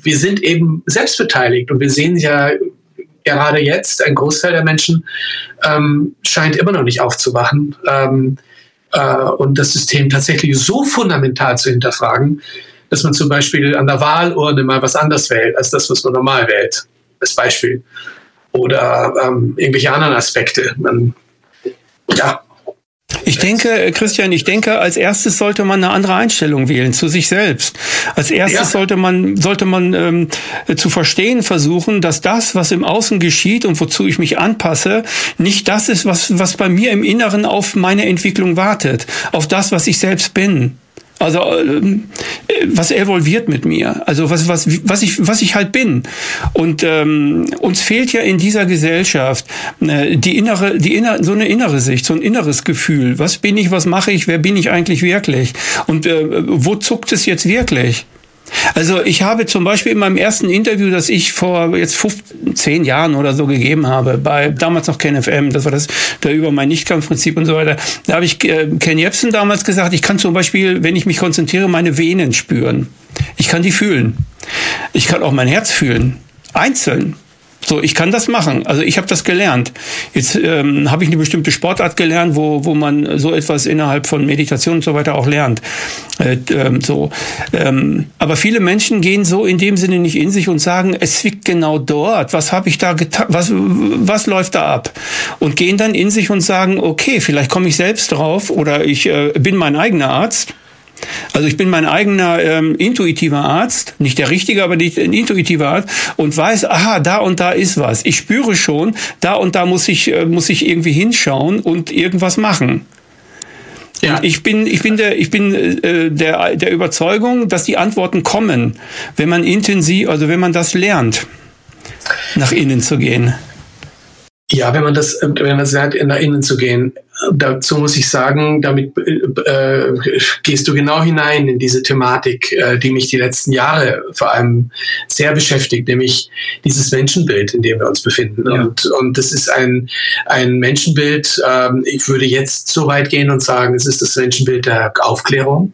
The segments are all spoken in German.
wir sind eben selbst beteiligt und wir sehen ja gerade jetzt, ein Großteil der Menschen scheint immer noch nicht aufzuwachen und das System tatsächlich so fundamental zu hinterfragen, dass man zum Beispiel an der Wahlurne mal was anderes wählt, als das, was man normal wählt, als Beispiel. Oder irgendwelche anderen Aspekte. Ich denke, Christian, als erstes sollte man eine andere Einstellung wählen zu sich selbst. Als erstes sollte man zu verstehen versuchen, dass das, was im Außen geschieht und wozu ich mich anpasse, nicht das ist, was bei mir im Inneren auf meine Entwicklung wartet, auf das, was ich selbst bin. Also was evolviert mit mir, also was ich halt bin. Und uns fehlt ja in dieser Gesellschaft so eine innere Sicht, so ein inneres Gefühl. Was bin ich, was mache ich, wer bin ich eigentlich wirklich? Und wo zuckt es jetzt wirklich? Also ich habe zum Beispiel in meinem ersten Interview, das ich vor jetzt 10 Jahren oder so gegeben habe, bei damals noch KenFM, das war da über mein Nichtkampfprinzip und so weiter, da habe ich Ken Jebsen damals gesagt, ich kann zum Beispiel, wenn ich mich konzentriere, meine Venen spüren. Ich kann die fühlen. Ich kann auch mein Herz fühlen. Einzeln. So, ich kann das machen. Also ich habe das gelernt. Jetzt habe ich eine bestimmte Sportart gelernt, wo man so etwas innerhalb von Meditation und so weiter auch lernt. Aber viele Menschen gehen so in dem Sinne nicht in sich und sagen, es zwickt genau dort. Was habe ich da getan? Was läuft da ab? Und gehen dann in sich und sagen, okay, vielleicht komme ich selbst drauf oder ich bin mein eigener Arzt. Also ich bin mein eigener intuitiver Arzt, nicht der richtige, aber nicht ein intuitiver Arzt und weiß, aha, da und da ist was. Ich spüre schon, da und da muss ich irgendwie hinschauen und irgendwas machen. Ja. Ich bin der Überzeugung, dass die Antworten kommen, wenn man wenn man das lernt, nach innen zu gehen. Ja, wenn man das lernt, nach innen zu gehen, dazu muss ich sagen, damit gehst du genau hinein in diese Thematik, die mich die letzten Jahre vor allem sehr beschäftigt, nämlich dieses Menschenbild, in dem wir uns befinden. Ja. Und das ist ein Menschenbild, ich würde jetzt so weit gehen und sagen, es ist das Menschenbild der Aufklärung,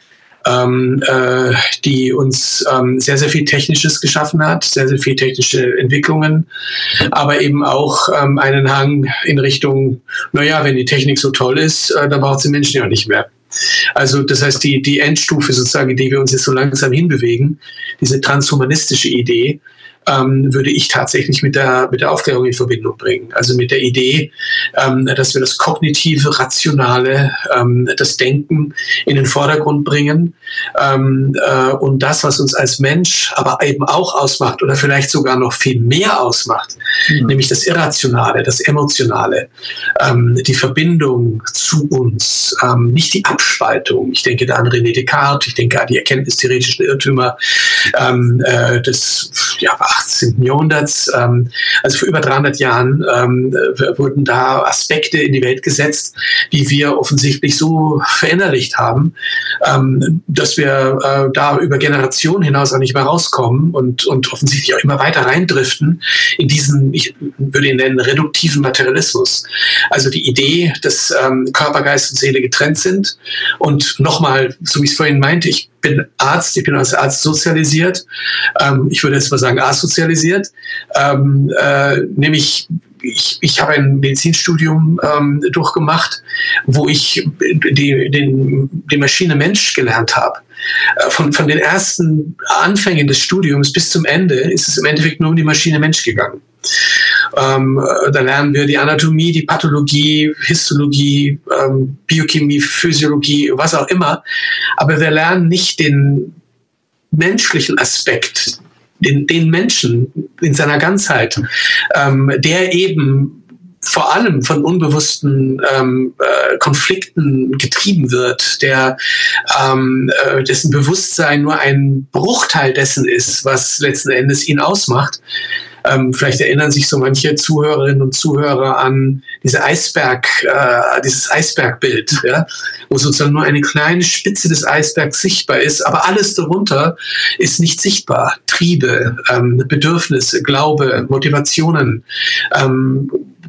die uns sehr, sehr viel Technisches geschaffen hat, sehr, sehr viel technische Entwicklungen, aber eben auch einen Hang in Richtung, wenn die Technik so toll ist, dann braucht sie Menschen ja nicht mehr. Also das heißt, die Endstufe sozusagen, in die wir uns jetzt so langsam hinbewegen, diese transhumanistische Idee, würde ich tatsächlich mit der Aufklärung in Verbindung bringen. Also mit der Idee, dass wir das kognitive, rationale, das Denken in den Vordergrund bringen und das, was uns als Mensch aber eben auch ausmacht oder vielleicht sogar noch viel mehr ausmacht, nämlich das Irrationale, das Emotionale, die Verbindung zu uns, nicht die Abspaltung. Ich denke da an René Descartes, ich denke an die erkenntnistheoretischen Irrtümer des 18. Jahrhunderts, also vor über 300 Jahren, wurden da Aspekte in die Welt gesetzt, die wir offensichtlich so verinnerlicht haben, dass wir da über Generationen hinaus auch nicht mehr rauskommen und offensichtlich auch immer weiter reindriften in diesen, ich würde ihn nennen, reduktiven Materialismus. Also die Idee, dass Körper, Geist und Seele getrennt sind und nochmal, so wie ich es vorhin meinte, ich bin Arzt, ich bin als Arzt sozialisiert, ich würde jetzt mal sagen asozialisiert, nämlich ich habe ein Medizinstudium durchgemacht, wo ich die Maschine Mensch gelernt habe. Von den ersten Anfängen des Studiums bis zum Ende ist es im Endeffekt nur um die Maschine Mensch gegangen. Da lernen wir die Anatomie, die Pathologie, Histologie, Biochemie, Physiologie, was auch immer. Aber wir lernen nicht den menschlichen Aspekt, den Menschen in seiner Ganzheit, der eben vor allem von unbewussten Konflikten getrieben wird, dessen Bewusstsein nur ein Bruchteil dessen ist, was letzten Endes ihn ausmacht. Vielleicht erinnern sich so manche Zuhörerinnen und Zuhörer an dieses Eisbergbild, ja, wo sozusagen nur eine kleine Spitze des Eisbergs sichtbar ist, aber alles darunter ist nicht sichtbar. Triebe, Bedürfnisse, Glaube, Motivationen,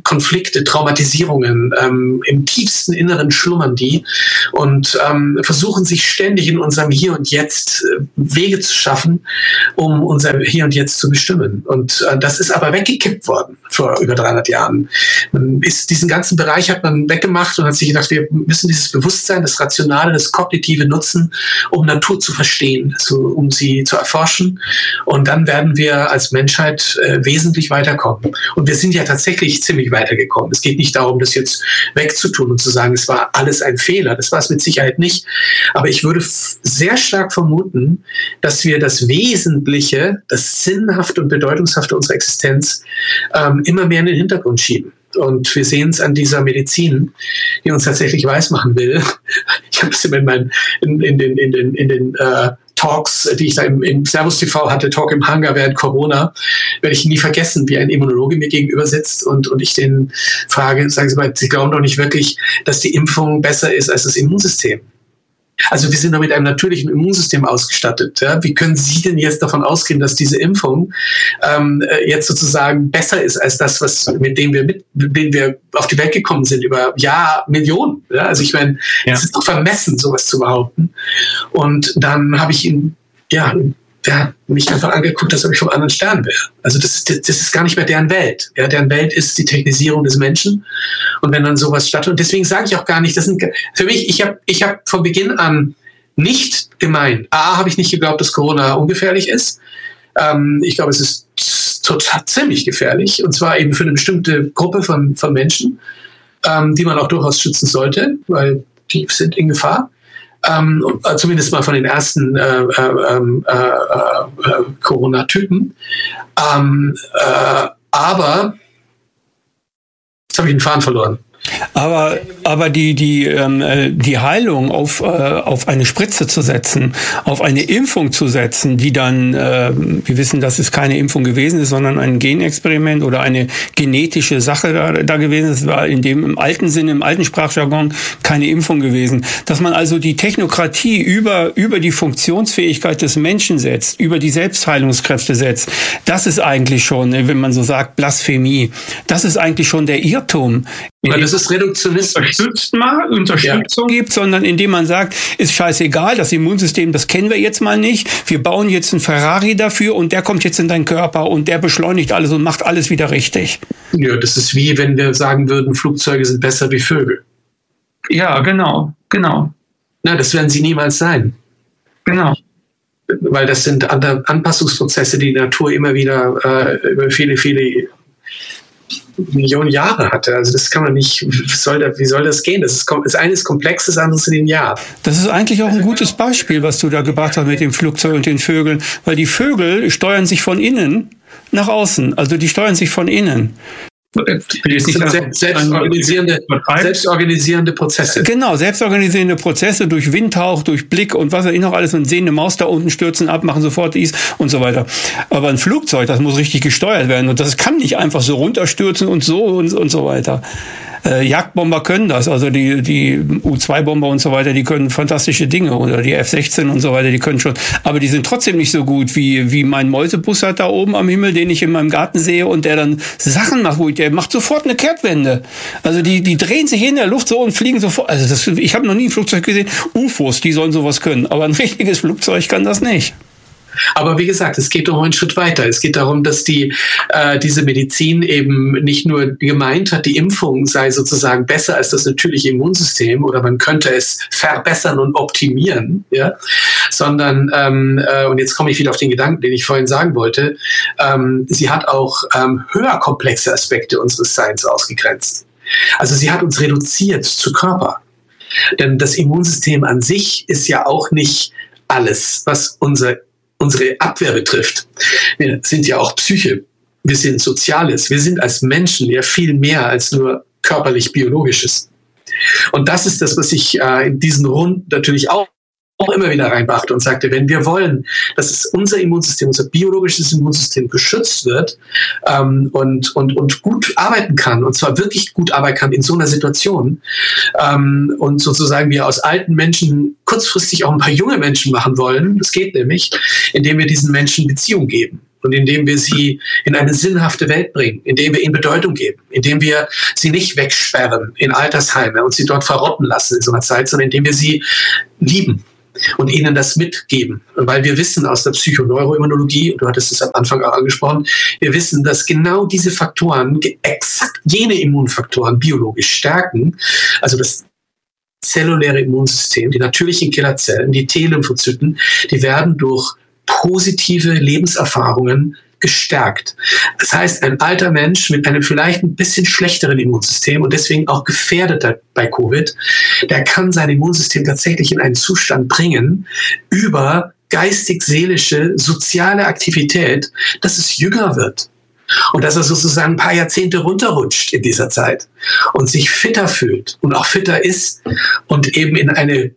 Konflikte, Traumatisierungen, im tiefsten Inneren schlummern die und versuchen sich ständig in unserem Hier und Jetzt Wege zu schaffen, um unser Hier und Jetzt zu bestimmen. Und das ist aber weggekippt worden vor über 300 Jahren. Diesen ganzen Bereich hat man weggemacht und hat sich gedacht, wir müssen dieses Bewusstsein, das Rationale, das Kognitive nutzen, um Natur zu verstehen, um sie zu erforschen. Und dann werden wir als Menschheit wesentlich weiterkommen. Und wir sind ja tatsächlich ziemlich weitergekommen. Es geht nicht darum, das jetzt wegzutun und zu sagen, es war alles ein Fehler. Das war es mit Sicherheit nicht. Aber ich würde sehr stark vermuten, dass wir das Wesentliche, das Sinnhafte und Bedeutungshafte unserer Existenz immer mehr in den Hintergrund schieben. Und wir sehen es an dieser Medizin, die uns tatsächlich weismachen will. Ich habe es immer in den Talks, die ich da im Servus TV hatte, Talk im Hangar während Corona, werde ich nie vergessen, wie ein Immunologe mir gegenüber sitzt und ich den frage, sagen Sie mal, Sie glauben doch nicht wirklich, dass die Impfung besser ist als das Immunsystem? Also wir sind doch mit einem natürlichen Immunsystem ausgestattet. Ja? Wie können Sie denn jetzt davon ausgehen, dass diese Impfung jetzt sozusagen besser ist als das, mit dem wir auf die Welt gekommen sind über Millionen? Ja? Also ich meine, es ist doch vermessen, sowas zu behaupten. Und dann habe ich ihn, der hat mich einfach angeguckt, als ob ich vom anderen Stern wäre. Also das ist gar nicht mehr deren Welt. Ja, deren Welt ist die Technisierung des Menschen. Und wenn dann sowas stattfindet, deswegen sage ich auch gar nicht, für mich, ich hab von Beginn an nicht gemeint, habe ich nicht geglaubt, dass Corona ungefährlich ist. Ich glaube, es ist total ziemlich gefährlich. Und zwar eben für eine bestimmte Gruppe von Menschen, die man auch durchaus schützen sollte, weil die sind in Gefahr. Zumindest mal von den ersten Corona-Typen. Aber jetzt habe ich den Faden verloren. Aber die Heilung auf eine Spritze zu setzen, auf eine Impfung zu setzen, die dann, wir wissen, dass es keine Impfung gewesen ist, sondern ein Genexperiment oder eine genetische Sache da gewesen ist, war im alten Sinne, im alten Sprachjargon keine Impfung gewesen. Dass man also die Technokratie über die Funktionsfähigkeit des Menschen setzt, über die Selbstheilungskräfte setzt, das ist eigentlich schon, wenn man so sagt, Blasphemie. Das ist eigentlich schon der Irrtum. Weil das ist Reduktionismus. Unterstützung gibt, sondern indem man sagt, ist scheißegal, das Immunsystem, das kennen wir jetzt mal nicht. Wir bauen jetzt einen Ferrari dafür und der kommt jetzt in deinen Körper und der beschleunigt alles und macht alles wieder richtig. Ja, das ist wie, wenn wir sagen würden, Flugzeuge sind besser wie Vögel. Ja, genau. Na, das werden sie niemals sein. Genau. Weil das sind Anpassungsprozesse, die Natur immer wieder über viele, viele Millionen Jahre hatte. Also das kann man nicht, wie soll das gehen? Das eine ist komplex, das andere ist linear. Das ist eigentlich auch ein gutes Beispiel, was du da gebracht hast mit dem Flugzeug und den Vögeln, weil die Vögel steuern sich von innen nach außen, also die steuern sich von innen. Das sind selbstorganisierende Prozesse. Genau, selbstorganisierende Prozesse durch Windhauch, durch Blick und was weiß ich noch alles und sehen eine Maus da unten stürzen ab, machen sofort dies und so weiter. Aber ein Flugzeug, das muss richtig gesteuert werden und das kann nicht einfach so runterstürzen und so weiter. Jagdbomber können das, also die U-2-Bomber und so weiter, die können fantastische Dinge oder die F-16 und so weiter, die können schon, aber die sind trotzdem nicht so gut wie mein Mäusebussard da oben am Himmel, den ich in meinem Garten sehe und der dann Sachen macht, der macht sofort eine Kehrtwende. Also die drehen sich in der Luft so und fliegen sofort. Also ich habe noch nie ein Flugzeug gesehen. UFOs, die sollen sowas können, aber ein richtiges Flugzeug kann das nicht. Aber wie gesagt, es geht noch einen Schritt weiter. Es geht darum, dass diese Medizin eben nicht nur gemeint hat, die Impfung sei sozusagen besser als das natürliche Immunsystem oder man könnte es verbessern und optimieren, ja, sondern, und jetzt komme ich wieder auf den Gedanken, den ich vorhin sagen wollte, sie hat auch höher komplexe Aspekte unseres Seins ausgegrenzt. Also sie hat uns reduziert zu Körper. Denn das Immunsystem an sich ist ja auch nicht alles, was unsere Abwehr betrifft. Wir sind ja auch Psyche, wir sind Soziales, wir sind als Menschen ja viel mehr als nur körperlich-biologisches. Und das ist das, was ich in diesen Runden natürlich auch immer wieder reinbrachte und sagte, wenn wir wollen, dass unser Immunsystem, unser biologisches Immunsystem geschützt wird und gut arbeiten kann, und zwar wirklich gut arbeiten kann in so einer Situation und sozusagen wir aus alten Menschen kurzfristig auch ein paar junge Menschen machen wollen, das geht nämlich, indem wir diesen Menschen Beziehung geben. und indem wir sie in eine sinnhafte Welt bringen, indem wir ihnen Bedeutung geben, indem wir sie nicht wegsperren in Altersheime und sie dort verrotten lassen in so einer Zeit, sondern indem wir sie lieben und ihnen das mitgeben. Weil wir wissen aus der Psychoneuroimmunologie, und du hattest es am Anfang auch angesprochen, wir wissen, dass genau diese Faktoren, exakt jene Immunfaktoren biologisch stärken, also das zelluläre Immunsystem, die natürlichen Killerzellen, die T-Lymphozyten, die werden durch positive Lebenserfahrungen gestärkt. Das heißt, ein alter Mensch mit einem vielleicht ein bisschen schlechteren Immunsystem und deswegen auch gefährdeter bei Covid, der kann sein Immunsystem tatsächlich in einen Zustand bringen über geistig-seelische, soziale Aktivität, dass es jünger wird. Und dass er sozusagen ein paar Jahrzehnte runterrutscht in dieser Zeit und sich fitter fühlt und auch fitter ist und eben in eine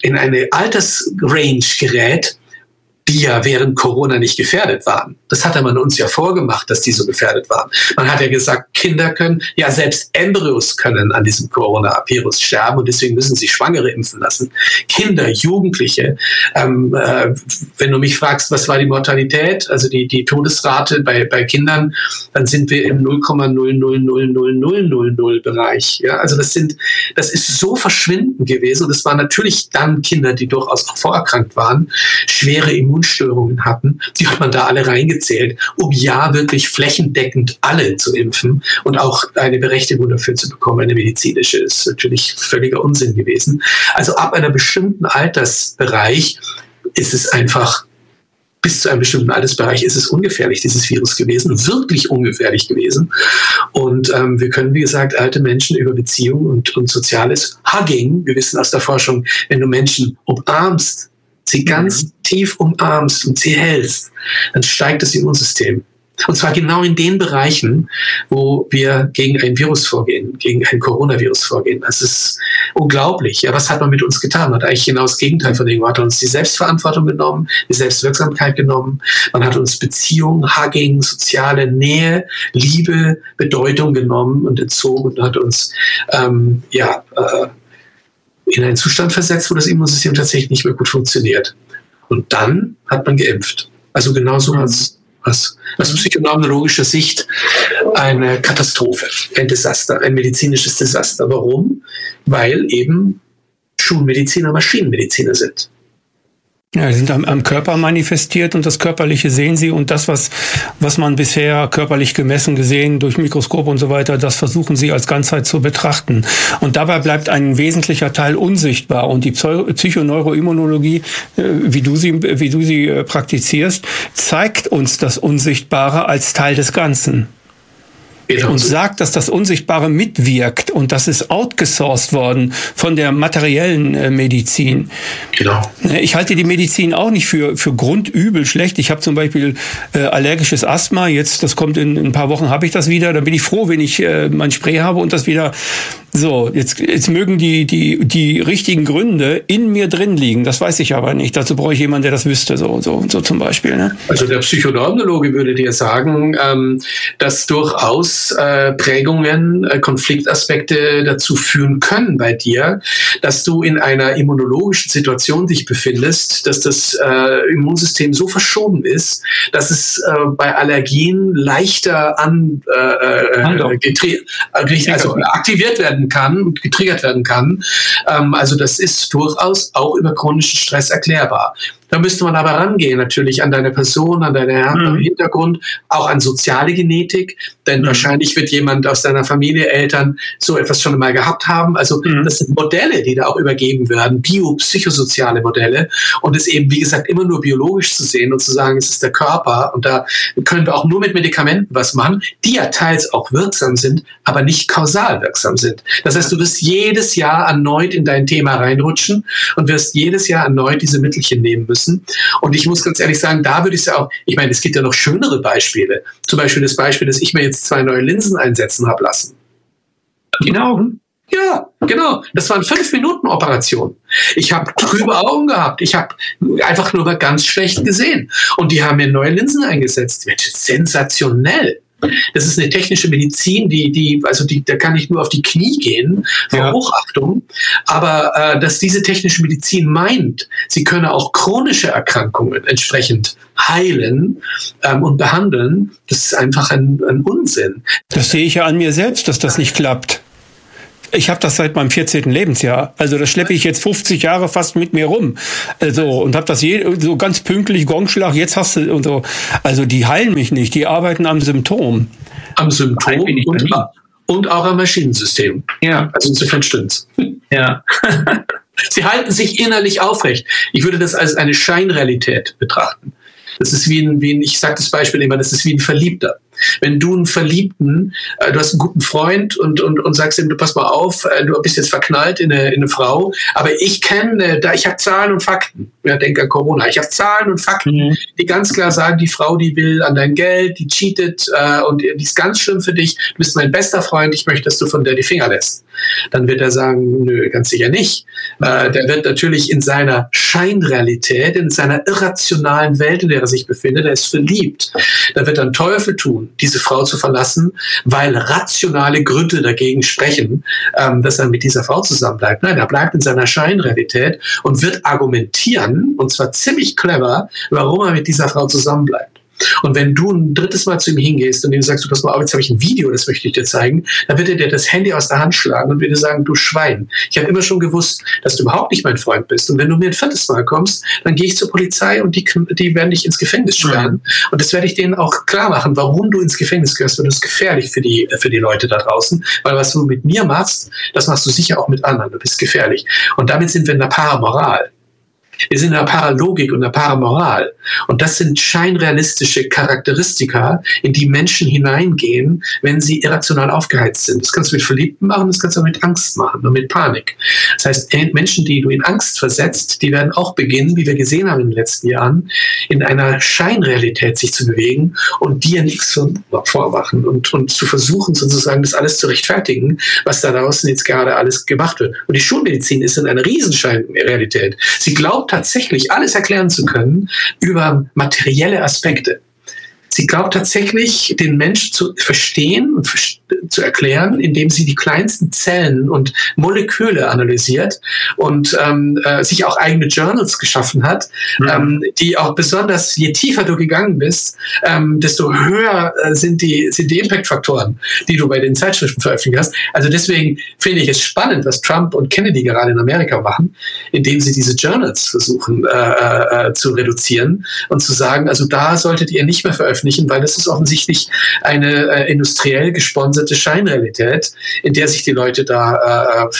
Altersrange gerät, die ja während Corona nicht gefährdet waren. Das hatte man uns ja vorgemacht, dass die so gefährdet waren. Man hat ja gesagt, Kinder können, ja selbst Embryos können an diesem Coronavirus sterben und deswegen müssen sich Schwangere impfen lassen. Kinder, Jugendliche. Wenn du mich fragst, was war die Mortalität, also die Todesrate bei Kindern, dann sind wir im 0,000000 Bereich. Ja, also das ist so verschwindend gewesen und es waren natürlich dann Kinder, die durchaus auch vorerkrankt waren, schwere Immunstörungen hatten, die hat man da alle reingezählt, um ja wirklich flächendeckend alle zu impfen und auch eine Berechtigung dafür zu bekommen, eine medizinische, ist natürlich völliger Unsinn gewesen. Also ab einem bestimmten Altersbereich ist es einfach, bis zu einem bestimmten Altersbereich ist es ungefährlich, dieses Virus gewesen, wirklich ungefährlich gewesen. Und wir können, wie gesagt, alte Menschen über Beziehungen und soziales Hugging, wir wissen aus der Forschung, wenn du Menschen umarmst, sie ganz tief umarmst und sie hältst, dann steigt das Immunsystem. Und zwar genau in den Bereichen, wo wir gegen ein Virus vorgehen, gegen ein Coronavirus vorgehen. Das ist unglaublich. Ja, was hat man mit uns getan? Man hat eigentlich genau das Gegenteil von dem. Man hat uns die Selbstverantwortung genommen, die Selbstwirksamkeit genommen. Man hat uns Beziehung, Hugging, soziale Nähe, Liebe, Bedeutung genommen und entzogen und hat uns in einen Zustand versetzt, wo das Immunsystem tatsächlich nicht mehr gut funktioniert. Und dann hat man geimpft. Also genauso aus psychoneurologischer Sicht eine Katastrophe, ein Desaster, ein medizinisches Desaster. Warum? Weil eben Schulmediziner Maschinenmediziner sind. Ja, sie sind am Körper manifestiert und das Körperliche sehen sie und das, was man bisher körperlich gemessen, gesehen, durch Mikroskop und so weiter, das versuchen sie als Ganzheit zu betrachten. Und dabei bleibt ein wesentlicher Teil unsichtbar und die Psychoneuroimmunologie, wie du sie praktizierst, zeigt uns das Unsichtbare als Teil des Ganzen. Und sagt, dass das Unsichtbare mitwirkt und das ist outgesourced worden von der materiellen Medizin. Genau. Ich halte die Medizin auch nicht für grundübel schlecht. Ich habe zum Beispiel allergisches Asthma. Jetzt, das kommt in ein paar Wochen, habe ich das wieder. Dann bin ich froh, wenn ich mein Spray habe und das wieder. So, jetzt mögen die richtigen Gründe in mir drin liegen. Das weiß ich aber nicht. Dazu brauche ich jemanden, der das wüsste. So zum Beispiel. Ne? Also der Psychoneurologe würde dir sagen, dass durchaus Prägungen, Konfliktaspekte dazu führen können bei dir, dass du in einer immunologischen Situation dich befindest, dass das Immunsystem so verschoben ist, dass es bei Allergien leichter aktiviert werden kann und getriggert werden kann. Also das ist durchaus auch über chronischen Stress erklärbar. Da müsste man aber rangehen, natürlich an deine Person, an deinen Hintergrund, auch an soziale Genetik, denn wahrscheinlich wird jemand aus deiner Familie, Eltern so etwas schon mal gehabt haben. Also das sind Modelle, die da auch übergeben werden, biopsychosoziale Modelle und es eben, wie gesagt, immer nur biologisch zu sehen und zu sagen, es ist der Körper und da können wir auch nur mit Medikamenten was machen, die ja teils auch wirksam sind, aber nicht kausal wirksam sind. Das heißt, du wirst jedes Jahr erneut in dein Thema reinrutschen und wirst jedes Jahr erneut diese Mittelchen nehmen müssen. Und ich muss ganz ehrlich sagen, da würde ich es ja auch, ich meine, es gibt ja noch schönere Beispiele. Zum Beispiel das Beispiel, dass ich mir jetzt 2 neue Linsen einsetzen habe lassen. In den Augen. Ja, genau. Das waren 5-Minuten-Operationen. Ich habe trübe Augen gehabt. Ich habe einfach nur mal ganz schlecht gesehen. Und die haben mir neue Linsen eingesetzt. Mensch, sensationell. Das ist eine technische Medizin, da kann ich nur auf die Knie gehen vor Hochachtung. Aber dass diese technische Medizin meint, sie könne auch chronische Erkrankungen entsprechend heilen und behandeln, das ist einfach ein Unsinn. Das sehe ich ja an mir selbst, dass das nicht klappt. Ich habe das seit meinem 14. Lebensjahr. Also das schleppe ich jetzt 50 Jahre fast mit mir rum. Und habe das so ganz pünktlich, Gongschlag, jetzt hast du und so. Also die heilen mich nicht, die arbeiten am Symptom. Am Symptom und auch am Maschinensystem. Ja. Also insofern stimmt's. Ja. Sie halten sich innerlich aufrecht. Ich würde das als eine Scheinrealität betrachten. Das ist ich sage das Beispiel immer, das ist wie ein Verliebter. Wenn du einen Verliebten, du hast einen guten Freund und sagst ihm, du pass mal auf, du bist jetzt verknallt in eine Frau, aber ich habe Zahlen und Fakten. Ja, denk an Corona. Ich habe Zahlen und Fakten, die ganz klar sagen, die Frau, die will an dein Geld, die cheatet und die ist ganz schlimm für dich. Du bist mein bester Freund, ich möchte, dass du von der die Finger lässt. Dann wird er sagen, nö, ganz sicher nicht. Der wird natürlich in seiner Scheinrealität, in seiner irrationalen Welt, in der er sich befindet, er ist verliebt. Da wird er einen Teufel tun, diese Frau zu verlassen, weil rationale Gründe dagegen sprechen, dass er mit dieser Frau zusammenbleibt. Nein, er bleibt in seiner Scheinrealität und wird argumentieren, und zwar ziemlich clever, warum er mit dieser Frau zusammenbleibt. Und wenn du ein drittes Mal zu ihm hingehst und ihm sagst, du pass mal auf, jetzt habe ich ein Video, das möchte ich dir zeigen, dann wird er dir das Handy aus der Hand schlagen und wird dir sagen, du Schwein, ich habe immer schon gewusst, dass du überhaupt nicht mein Freund bist. Und wenn du mir ein viertes Mal kommst, dann gehe ich zur Polizei und die werden dich ins Gefängnis sperren. Und das werde ich denen auch klar machen, warum du ins Gefängnis gehörst, weil du bist gefährlich für die Leute da draußen. Weil was du mit mir machst, das machst du sicher auch mit anderen. Du bist gefährlich. Und damit sind wir in der Paramoral. Wir sind in der Paralogik und in der Paramoral. Und das sind scheinrealistische Charakteristika, in die Menschen hineingehen, wenn sie irrational aufgeheizt sind. Das kannst du mit Verliebten machen, das kannst du auch mit Angst machen und mit Panik. Das heißt, Menschen, die du in Angst versetzt, die werden auch beginnen, wie wir gesehen haben in den letzten Jahren, in einer Scheinrealität sich zu bewegen und dir nichts vormachen und zu versuchen, sozusagen das alles zu rechtfertigen, was da draußen jetzt gerade alles gemacht wird. Und die Schulmedizin ist in einer Riesenscheinrealität. Sie glaubt tatsächlich alles erklären zu können über materielle Aspekte. Sie glaubt tatsächlich, den Menschen zu verstehen und zu erklären, indem sie die kleinsten Zellen und Moleküle analysiert und sich auch eigene Journals geschaffen hat, die auch besonders, je tiefer du gegangen bist, desto höher sind die Impact-Faktoren, die du bei den Zeitschriften veröffentlicht hast. Also deswegen finde ich es spannend, was Trump und Kennedy gerade in Amerika machen, indem sie diese Journals versuchen zu reduzieren und zu sagen, also da solltet ihr nicht mehr veröffentlichen, weil das ist offensichtlich eine industriell gesponserte Scheinrealität, in der sich die Leute da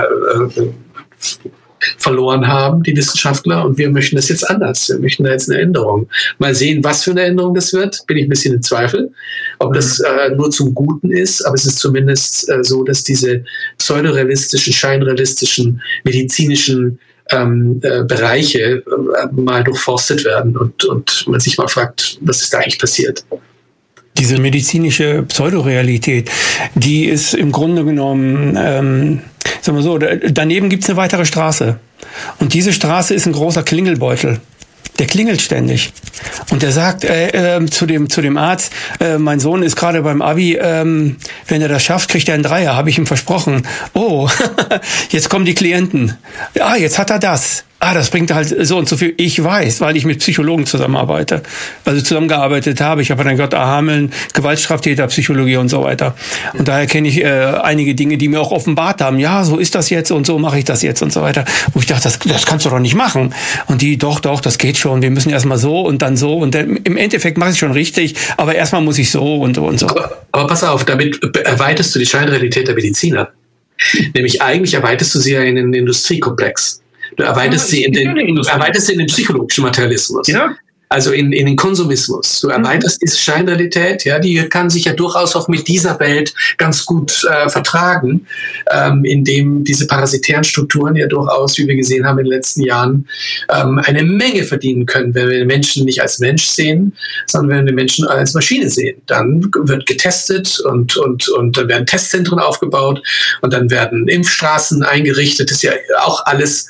verloren haben, die Wissenschaftler, und wir möchten das jetzt anders. Wir möchten da jetzt eine Änderung. Mal sehen, was für eine Änderung das wird, bin ich ein bisschen in Zweifel, ob das nur zum Guten ist, aber es ist zumindest so, dass diese pseudorealistischen, scheinrealistischen, medizinischen Bereiche mal durchforstet werden und man sich mal fragt, was ist da eigentlich passiert. Diese medizinische Pseudorealität, die ist im Grunde genommen, sagen wir so, daneben gibt's eine weitere Straße. Und diese Straße ist ein großer Klingelbeutel. Der klingelt ständig. Und der sagt zu dem Arzt, mein Sohn ist gerade beim Abi, wenn er das schafft, kriegt er einen Dreier, habe ich ihm versprochen. Oh, jetzt kommen die Klienten. Ah, jetzt hat er das. Ah, das bringt halt so und so viel. Ich weiß, weil ich mit Psychologen zusammengearbeitet habe. Ich habe dann gehört, Hameln, Gewaltstraftäter, Psychologie und so weiter. Und daher kenne ich einige Dinge, die mir auch offenbart haben. Ja, so ist das jetzt und so mache ich das jetzt und so weiter. Wo ich dachte, das kannst du doch nicht machen. Und die, doch, das geht schon. Wir müssen erstmal so und dann so. Und dann, im Endeffekt mache ich schon richtig, aber erstmal muss ich so und so und so. Aber pass auf, damit erweiterst du die Scheinrealität der Mediziner. Nämlich eigentlich erweiterst du sie ja in den Industriekomplex. Du erweiterst sie in den psychologischen Materialismus. Ja. Also in den Konsumismus. Du erweiterst diese Scheinrealität, ja, die kann sich ja durchaus auch mit dieser Welt ganz gut vertragen, indem diese parasitären Strukturen ja durchaus, wie wir gesehen haben in den letzten Jahren, eine Menge verdienen können, wenn wir den Menschen nicht als Mensch sehen, sondern wenn wir den Menschen als Maschine sehen. Dann wird getestet und dann werden Testzentren aufgebaut und dann werden Impfstraßen eingerichtet. Das ist ja auch alles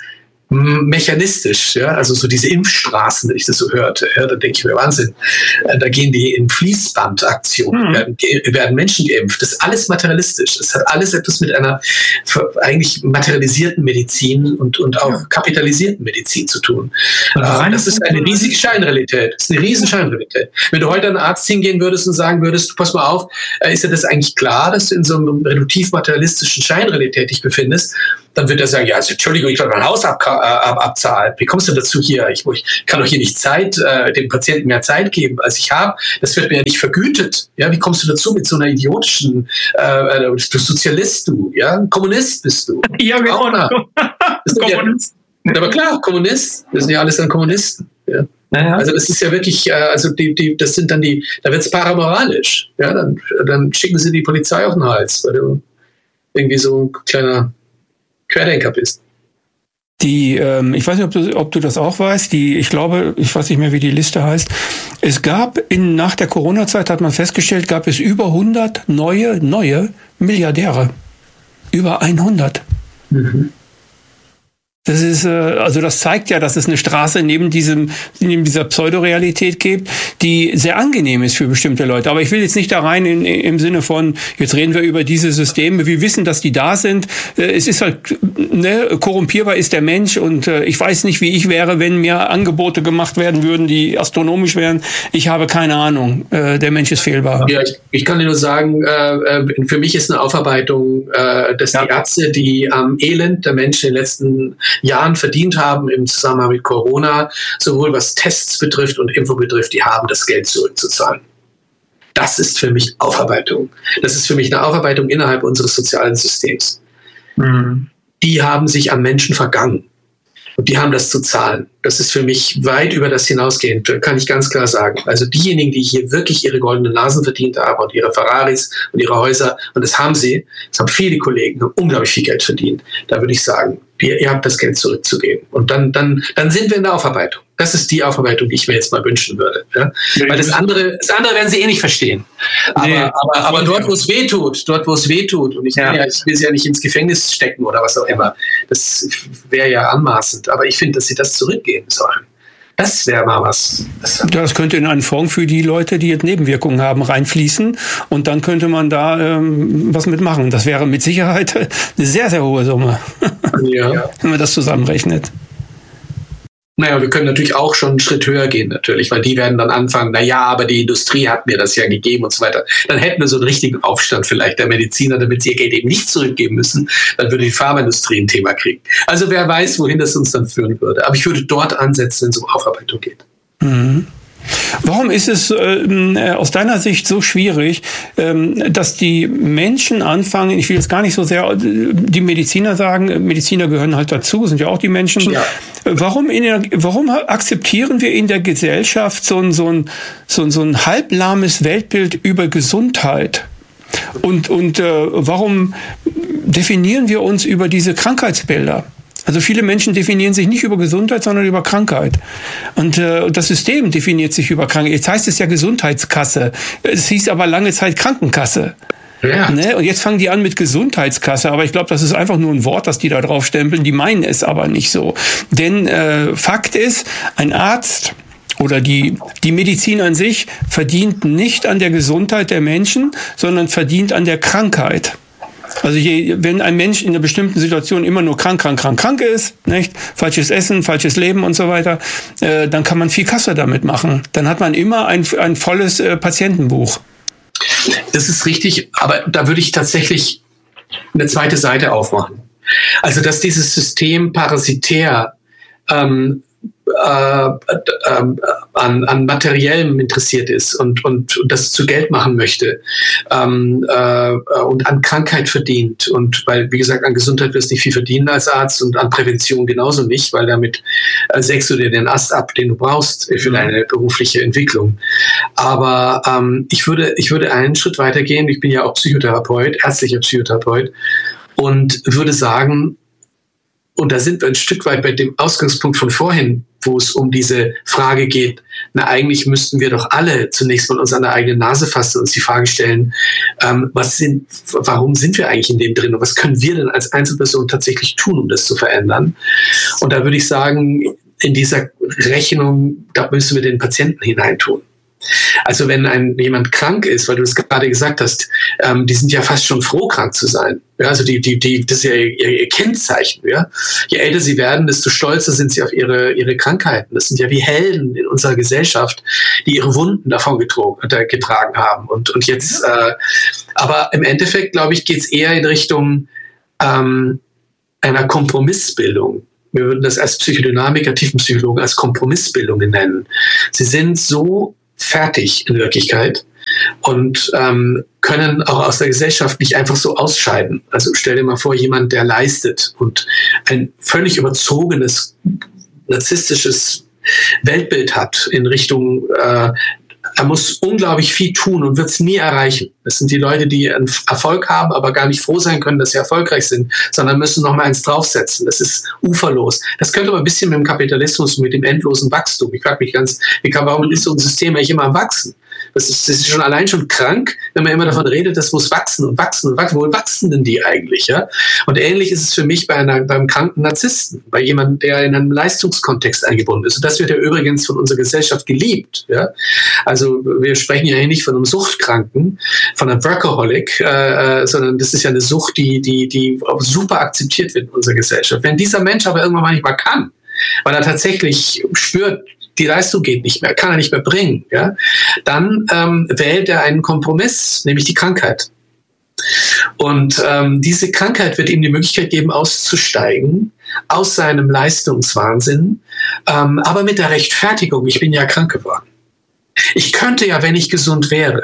mechanistisch, ja, also so diese Impfstraßen, wenn ich das so hörte, ja, da denke ich mir, Wahnsinn, da gehen die in Fließbandaktionen, werden Menschen geimpft, das ist alles materialistisch, das hat alles etwas mit einer eigentlich materialisierten Medizin und auch kapitalisierten Medizin zu tun. Das ist eine riesige Scheinrealität, das ist eine riesen Scheinrealität. Wenn du heute an einen Arzt hingehen würdest und sagen würdest, du pass mal auf, ist dir das eigentlich klar, dass du in so einem reduktiv materialistischen Scheinrealität dich befindest, dann wird er sagen, ja, also, Entschuldigung, ich will mein Haus abzahlen. Wie kommst du dazu hier? Ich kann doch hier nicht dem Patienten mehr Zeit geben, als ich habe. Das wird mir ja nicht vergütet. Ja, wie kommst du dazu mit so einer idiotischen, du Sozialist, du, ja, Kommunist bist du. Ja, genau. Kommunist. Ja, aber klar, Kommunist. Wir sind ja alles dann Kommunisten. Ja. Naja. Also das ist ja wirklich, das sind dann da wird es paramoralisch. Ja, dann schicken sie die Polizei auf den Hals, weil du irgendwie so ein kleiner Querdenker bist. Ich weiß nicht, ob du das auch weißt, ich weiß nicht mehr, wie die Liste heißt. Es gab nach der Corona-Zeit, hat man festgestellt, gab es über 100 neue Milliardäre. Über 100. Mhm. Das ist, das zeigt ja, dass es eine Straße neben dieser Pseudorealität gibt, die sehr angenehm ist für bestimmte Leute. Aber ich will jetzt nicht da rein im Sinne von, jetzt reden wir über diese Systeme. Wir wissen, dass die da sind. Es ist halt, korrumpierbar ist der Mensch und ich weiß nicht, wie ich wäre, wenn mir Angebote gemacht werden würden, die astronomisch wären. Ich habe keine Ahnung. Der Mensch ist fehlbar. Ja, ich kann dir nur sagen, für mich ist eine Aufarbeitung, dass die Ärzte, die am Elend der Menschen in den letzten Jahren verdient haben im Zusammenhang mit Corona, sowohl was Tests betrifft und Impfung betrifft, die haben das Geld zurückzuzahlen. Das ist für mich Aufarbeitung. Das ist für mich eine Aufarbeitung innerhalb unseres sozialen Systems. Mhm. Die haben sich am Menschen vergangen. Und die haben das zu zahlen. Das ist für mich weit über das hinausgehend, kann ich ganz klar sagen. Also diejenigen, die hier wirklich ihre goldenen Nasen verdient haben und ihre Ferraris und ihre Häuser, und das haben viele Kollegen, haben unglaublich viel Geld verdient. Da würde ich sagen, ihr habt das Geld zurückzugeben. Und dann sind wir in der Aufarbeitung. Das ist die Aufarbeitung, die ich mir jetzt mal wünschen würde. Ja? Weil das andere werden sie eh nicht verstehen. Aber dort, wo es weh tut, und ich will sie ja nicht ins Gefängnis stecken oder was auch immer, das wäre ja anmaßend. Aber ich finde, dass sie das zurückgeben sollen. Das wäre mal was. Das könnte in einen Fonds für die Leute, die jetzt Nebenwirkungen haben, reinfließen. Und dann könnte man da was mitmachen. Das wäre mit Sicherheit eine sehr, sehr hohe Summe, wenn man das zusammenrechnet. Naja, wir können natürlich auch schon einen Schritt höher gehen, natürlich, weil die werden dann anfangen, aber die Industrie hat mir das ja gegeben und so weiter. Dann hätten wir so einen richtigen Aufstand vielleicht der Mediziner, damit sie ihr Geld eben nicht zurückgeben müssen. Dann würde die Pharmaindustrie ein Thema kriegen. Also wer weiß, wohin das uns dann führen würde. Aber ich würde dort ansetzen, wenn es um Aufarbeitung geht. Mhm. Warum ist es aus deiner Sicht so schwierig, dass die Menschen anfangen, ich will jetzt gar nicht so sehr die Mediziner sagen, Mediziner gehören halt dazu, sind ja auch die Menschen. Ja. Warum akzeptieren wir in der Gesellschaft so ein halblahmes Weltbild über Gesundheit? Und warum definieren wir uns über diese Krankheitsbilder? Also viele Menschen definieren sich nicht über Gesundheit, sondern über Krankheit. Und das System definiert sich über Krankheit. Jetzt heißt es ja Gesundheitskasse. Es hieß aber lange Zeit Krankenkasse. Ja. Ne? Und jetzt fangen die an mit Gesundheitskasse. Aber ich glaube, das ist einfach nur ein Wort, das die da drauf stempeln. Die meinen es aber nicht so. Denn Fakt ist, ein Arzt oder die Medizin an sich verdient nicht an der Gesundheit der Menschen, sondern verdient an der Krankheit. Also wenn ein Mensch in einer bestimmten Situation immer nur krank ist, nicht? Falsches Essen, falsches Leben und so weiter, dann kann man viel Kasse damit machen. Dann hat man immer ein volles Patientenbuch. Das ist richtig, aber da würde ich tatsächlich eine zweite Seite aufmachen. Also dass dieses System parasitär an Materiellem interessiert ist und das zu Geld machen möchte und an Krankheit verdient. Und weil, wie gesagt, an Gesundheit wirst du nicht viel verdienen als Arzt und an Prävention genauso nicht, weil damit sägst du dir den Ast ab, den du brauchst für deine berufliche Entwicklung. Aber ich würde einen Schritt weiter gehen. Ich bin ja auch Psychotherapeut, ärztlicher Psychotherapeut, und würde sagen, und da sind wir ein Stück weit bei dem Ausgangspunkt von vorhin, wo es um diese Frage geht, na eigentlich müssten wir doch alle zunächst mal uns an der eigenen Nase fassen und uns die Frage stellen, warum sind wir eigentlich in dem drin und was können wir denn als Einzelperson tatsächlich tun, um das zu verändern? Und da würde ich sagen, in dieser Rechnung, da müssen wir den Patienten hineintun. Also wenn jemand krank ist, weil du es gerade gesagt hast, die sind ja fast schon froh, krank zu sein. Ja, also das ist ja ihr Kennzeichen. Ja? Je älter sie werden, desto stolzer sind sie auf ihre Krankheiten. Das sind ja wie Helden in unserer Gesellschaft, die ihre Wunden davon getragen haben. Und jetzt, aber im Endeffekt, glaube ich, geht es eher in Richtung einer Kompromissbildung. Wir würden das als Psychodynamiker, Tiefenpsychologen als Kompromissbildungen nennen. Sie sind so fertig in Wirklichkeit und können auch aus der Gesellschaft nicht einfach so ausscheiden. Also stell dir mal vor, jemand, der leistet und ein völlig überzogenes, narzisstisches Weltbild hat in Richtung, er muss unglaublich viel tun und wird es nie erreichen. Das sind die Leute, die einen Erfolg haben, aber gar nicht froh sein können, dass sie erfolgreich sind, sondern müssen noch mal eins draufsetzen. Das ist uferlos. Das könnte aber ein bisschen mit dem Kapitalismus und mit dem endlosen Wachstum. Ich frage mich warum ist so ein System eigentlich immer am Wachsen? Das ist schon allein schon krank, wenn man immer davon redet, das muss wachsen und wachsen und wachsen. Wo wachsen denn die eigentlich? Ja? Und ähnlich ist es für mich beim kranken Narzissten, bei jemandem, der in einem Leistungskontext eingebunden ist. Und das wird ja übrigens von unserer Gesellschaft geliebt. Ja? Also wir sprechen ja hier nicht von einem Suchtkranken, von einem Workaholic, sondern das ist ja eine Sucht, die super akzeptiert wird in unserer Gesellschaft. Wenn dieser Mensch aber irgendwann mal nicht mehr kann, weil er tatsächlich spürt, die Leistung geht nicht mehr, kann er nicht mehr bringen, ja, dann wählt er einen Kompromiss, nämlich die Krankheit. Und diese Krankheit wird ihm die Möglichkeit geben, auszusteigen aus seinem Leistungswahnsinn, aber mit der Rechtfertigung, ich bin ja krank geworden. Ich könnte ja, wenn ich gesund wäre.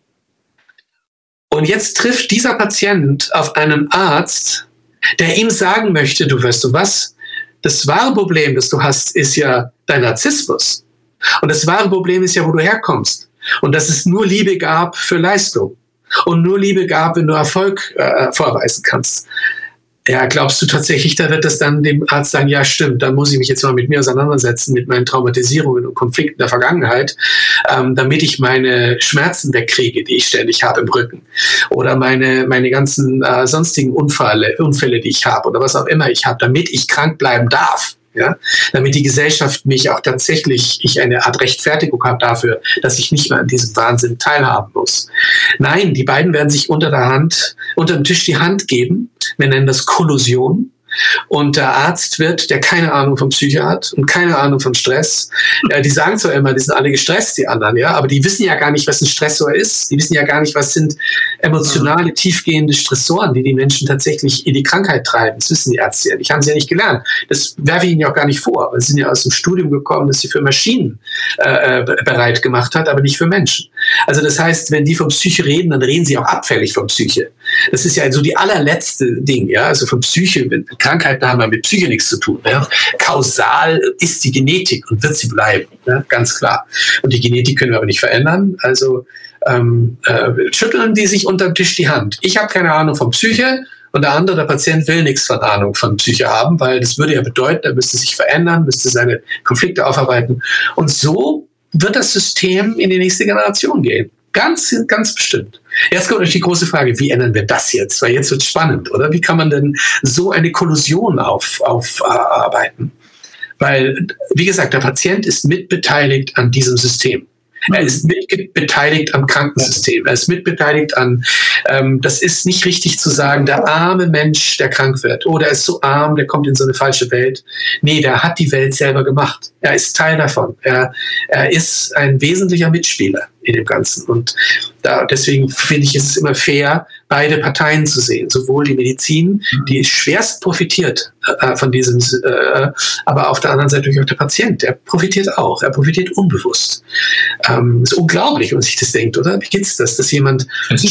Und jetzt trifft dieser Patient auf einen Arzt, der ihm sagen möchte, du weißt du was, das wahre Problem, das du hast, ist ja dein Narzissmus. Und das wahre Problem ist ja, wo du herkommst. Und dass es nur Liebe gab für Leistung. Und nur Liebe gab, wenn du Erfolg vorweisen kannst. Ja, glaubst du tatsächlich, da wird das dann dem Arzt sagen, ja stimmt, dann muss ich mich jetzt mal mit mir auseinandersetzen, mit meinen Traumatisierungen und Konflikten der Vergangenheit, damit ich meine Schmerzen wegkriege, die ich ständig habe im Rücken. Oder meine ganzen sonstigen Unfälle, die ich habe oder was auch immer ich habe, damit ich krank bleiben darf. Ja, damit die Gesellschaft mich auch tatsächlich, ich eine Art Rechtfertigung habe dafür, dass ich nicht mehr an diesem Wahnsinn teilhaben muss. Nein, die beiden werden sich unter dem Tisch die Hand geben. Wir nennen das Kollusion. Und der Arzt der keine Ahnung von Psyche hat und keine Ahnung von Stress. Ja, die sagen zwar immer, die sind alle gestresst, die anderen, ja, aber die wissen ja gar nicht, was ein Stressor ist. Die wissen ja gar nicht, was sind emotionale, tiefgehende Stressoren, die Menschen tatsächlich in die Krankheit treiben. Das wissen die Ärzte ja nicht. Haben sie ja nicht gelernt. Das werfe ich ihnen ja auch gar nicht vor. Sie sind ja aus dem Studium gekommen, das sie für Maschinen bereit gemacht hat, aber nicht für Menschen. Also das heißt, wenn die von Psyche reden, dann reden sie auch abfällig von Psyche. Das ist ja so die allerletzte Ding, ja, also von Psyche. Krankheiten haben mit Psyche nichts zu tun. Ja. Kausal ist die Genetik und wird sie bleiben, ja, ganz klar. Und die Genetik können wir aber nicht verändern. Also schütteln die sich unterm Tisch die Hand. Ich habe keine Ahnung von Psyche und der Patient will nichts von Ahnung von Psyche haben, weil das würde ja bedeuten, er müsste sich verändern, müsste seine Konflikte aufarbeiten. Und so wird das System in die nächste Generation gehen. Ganz, ganz bestimmt. Jetzt kommt natürlich die große Frage, wie ändern wir das jetzt? Weil jetzt wird es spannend, oder? Wie kann man denn so eine Kollusion aufarbeiten? Weil, wie gesagt, der Patient ist mitbeteiligt an diesem System. Er ist mitbeteiligt am Krankensystem. Er ist mitbeteiligt an, das ist nicht richtig zu sagen, der arme Mensch, der krank wird. Oh, der ist so arm, der kommt in so eine falsche Welt. Nee, der hat die Welt selber gemacht. Er ist Teil davon. Er ist ein wesentlicher Mitspieler in dem Ganzen. Und deswegen finde ich, ist es immer fair, beide Parteien zu sehen. Sowohl die Medizin, die schwerst profitiert von diesem, aber auf der anderen Seite natürlich auch der Patient. Der profitiert auch. Er profitiert unbewusst. Ist unglaublich, wenn man sich das denkt, oder? Wie geht's das, dass jemand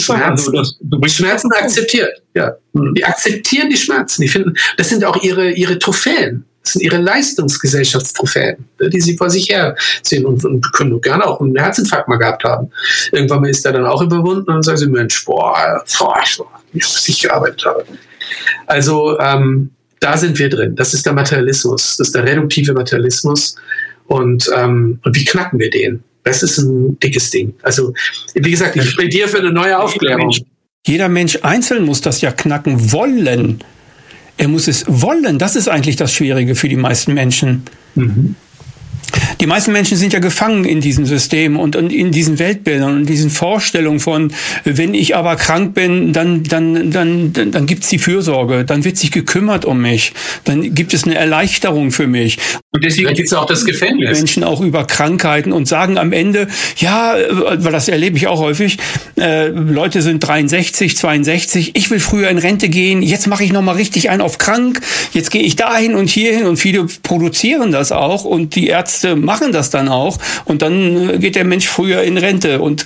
Schmerzen akzeptiert? Ja. Die akzeptieren die Schmerzen. Die finden, das sind auch ihre Trophäen. Das sind ihre Leistungsgesellschaftstrophäen, die sie vor sich her sehen und können gerne auch einen Herzinfarkt mal gehabt haben. Irgendwann mal ist er dann auch überwunden und dann sagen sie, Mensch, was ich gearbeitet habe. Also da sind wir drin. Das ist der Materialismus, das ist der reduktive Materialismus. Und wie knacken wir den? Das ist ein dickes Ding. Also, wie gesagt, ich plädiere für eine neue Aufklärung. Jeder Mensch einzeln muss das ja knacken wollen. Er muss es wollen. Das ist eigentlich das Schwierige für die meisten Menschen. Mhm. Die meisten Menschen sind ja gefangen in diesem System und in diesen Weltbildern und diesen Vorstellungen von, wenn ich aber krank bin, dann gibt's die Fürsorge, dann wird sich gekümmert um mich, dann gibt es eine Erleichterung für mich. Und deswegen gibt's auch das Gefängnis. Menschen auch über Krankheiten und sagen am Ende, ja, weil das erlebe ich auch häufig, Leute sind 63, 62, ich will früher in Rente gehen, jetzt mache ich nochmal richtig einen auf krank, jetzt gehe ich dahin und hierhin und viele produzieren das auch und die Ärzte machen das dann auch und dann geht der Mensch früher in Rente und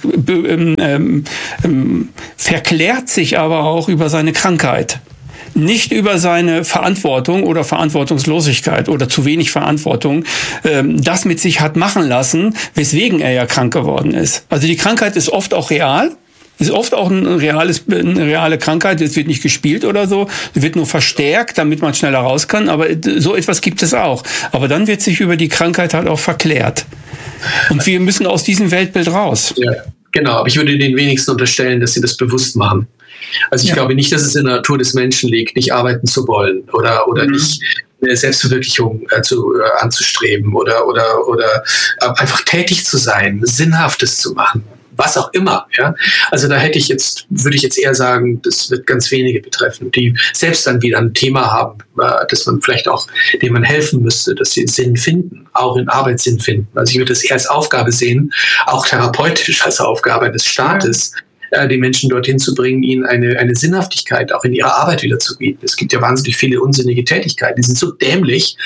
verklärt sich aber auch über seine Krankheit. Nicht über seine Verantwortung oder Verantwortungslosigkeit oder zu wenig Verantwortung, das mit sich hat machen lassen, weswegen er ja krank geworden ist. Also die Krankheit ist oft auch real. Ist oft auch eine reale Krankheit, es wird nicht gespielt oder so, es wird nur verstärkt, damit man schneller raus kann, aber so etwas gibt es auch. Aber dann wird sich über die Krankheit halt auch verklärt. Und wir müssen aus diesem Weltbild raus. Ja, genau, aber ich würde den wenigsten unterstellen, dass sie das bewusst machen. Also ich glaube nicht, dass es in der Natur des Menschen liegt, nicht arbeiten zu wollen oder nicht eine Selbstverwirklichung anzustreben oder einfach tätig zu sein, Sinnhaftes zu machen. Was auch immer, ja. Also da würde ich jetzt eher sagen, das wird ganz wenige betreffen, die selbst dann wieder ein Thema haben, dass man vielleicht auch, dem man helfen müsste, dass sie Sinn finden, auch in Arbeit Sinn finden. Also ich würde das eher als Aufgabe sehen, auch therapeutisch als Aufgabe des Staates, die Menschen dorthin zu bringen, ihnen eine Sinnhaftigkeit auch in ihrer Arbeit wieder zu bieten. Es gibt ja wahnsinnig viele unsinnige Tätigkeiten, die sind so dämlich,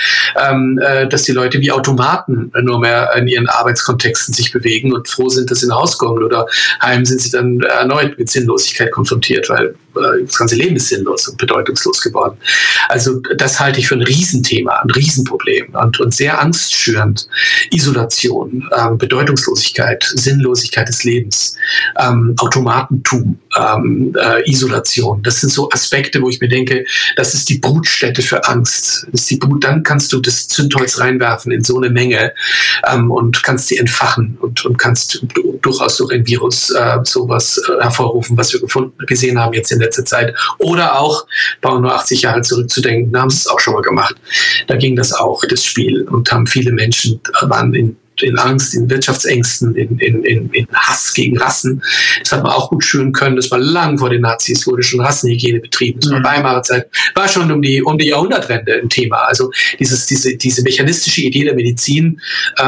dass die Leute wie Automaten nur mehr in ihren Arbeitskontexten sich bewegen und froh sind, dass sie nach Hause kommen oder heim sind sie dann erneut mit Sinnlosigkeit konfrontiert, weil das ganze Leben ist sinnlos und bedeutungslos geworden. Also das halte ich für ein Riesenthema, ein Riesenproblem und sehr angstschürend. Isolation, Bedeutungslosigkeit, Sinnlosigkeit des Lebens, Automatentum, Isolation. Das sind so Aspekte, wo ich mir denke, das ist die Brutstätte für Angst. Das ist die dann kannst du das Zündholz reinwerfen in so eine Menge und kannst sie entfachen und kannst durchaus durch ein Virus sowas hervorrufen, was wir gesehen haben jetzt in letzter Zeit. Oder auch, brauchen nur 80 Jahre zurückzudenken, da haben sie es auch schon mal gemacht. Da ging das auch, das Spiel, und haben viele Menschen, waren in Angst, in Wirtschaftsängsten, in Hass gegen Rassen. Das hat man auch gut schüren können. Das war lang vor den Nazis, wurde schon Rassenhygiene betrieben. Das war Weimarer Zeit, war schon um die Jahrhundertwende ein Thema. Also diese mechanistische Idee der Medizin,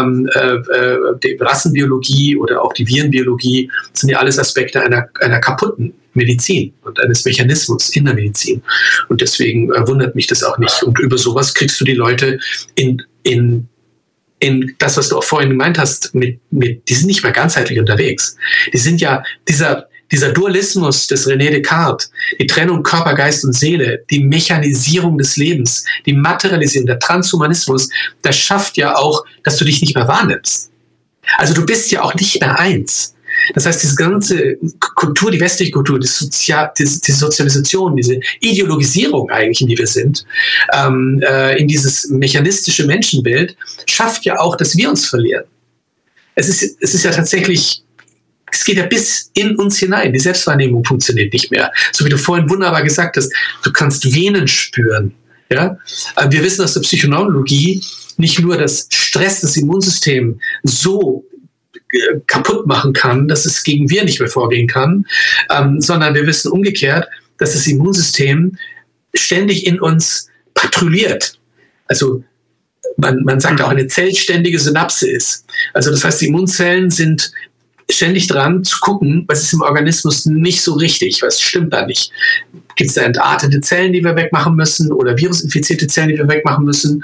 die Rassenbiologie oder auch die Virenbiologie, sind ja alles Aspekte einer kaputten Medizin und eines Mechanismus in der Medizin. Und deswegen wundert mich das auch nicht. Und über sowas kriegst du die Leute in das, was du auch vorhin gemeint hast, die sind nicht mehr ganzheitlich unterwegs. Die sind ja, dieser Dualismus des René Descartes, die Trennung Körper, Geist und Seele, die Mechanisierung des Lebens, die Materialisierung, der Transhumanismus, das schafft ja auch, dass du dich nicht mehr wahrnimmst. Also du bist ja auch nicht mehr eins. Das heißt, diese ganze Kultur, die westliche Kultur, die Sozialisation, diese Ideologisierung eigentlich, in die wir sind, in dieses mechanistische Menschenbild, schafft ja auch, dass wir uns verlieren. Es ist ja tatsächlich, es geht ja bis in uns hinein. Die Selbstwahrnehmung funktioniert nicht mehr. So wie du vorhin wunderbar gesagt hast, du kannst Venen spüren. Ja? Wir wissen aus der Psychoneurologie nicht nur, dass Stress das Immunsystem so kaputt machen kann, dass es gegen Viren nicht mehr vorgehen kann, sondern wir wissen umgekehrt, dass das Immunsystem ständig in uns patrouilliert. Also man sagt auch, eine zellständige Synapse ist. Also das heißt, die Immunzellen sind ständig dran zu gucken, was ist im Organismus nicht so richtig, was stimmt da nicht. Gibt es da entartete Zellen, die wir wegmachen müssen oder virusinfizierte Zellen, die wir wegmachen müssen?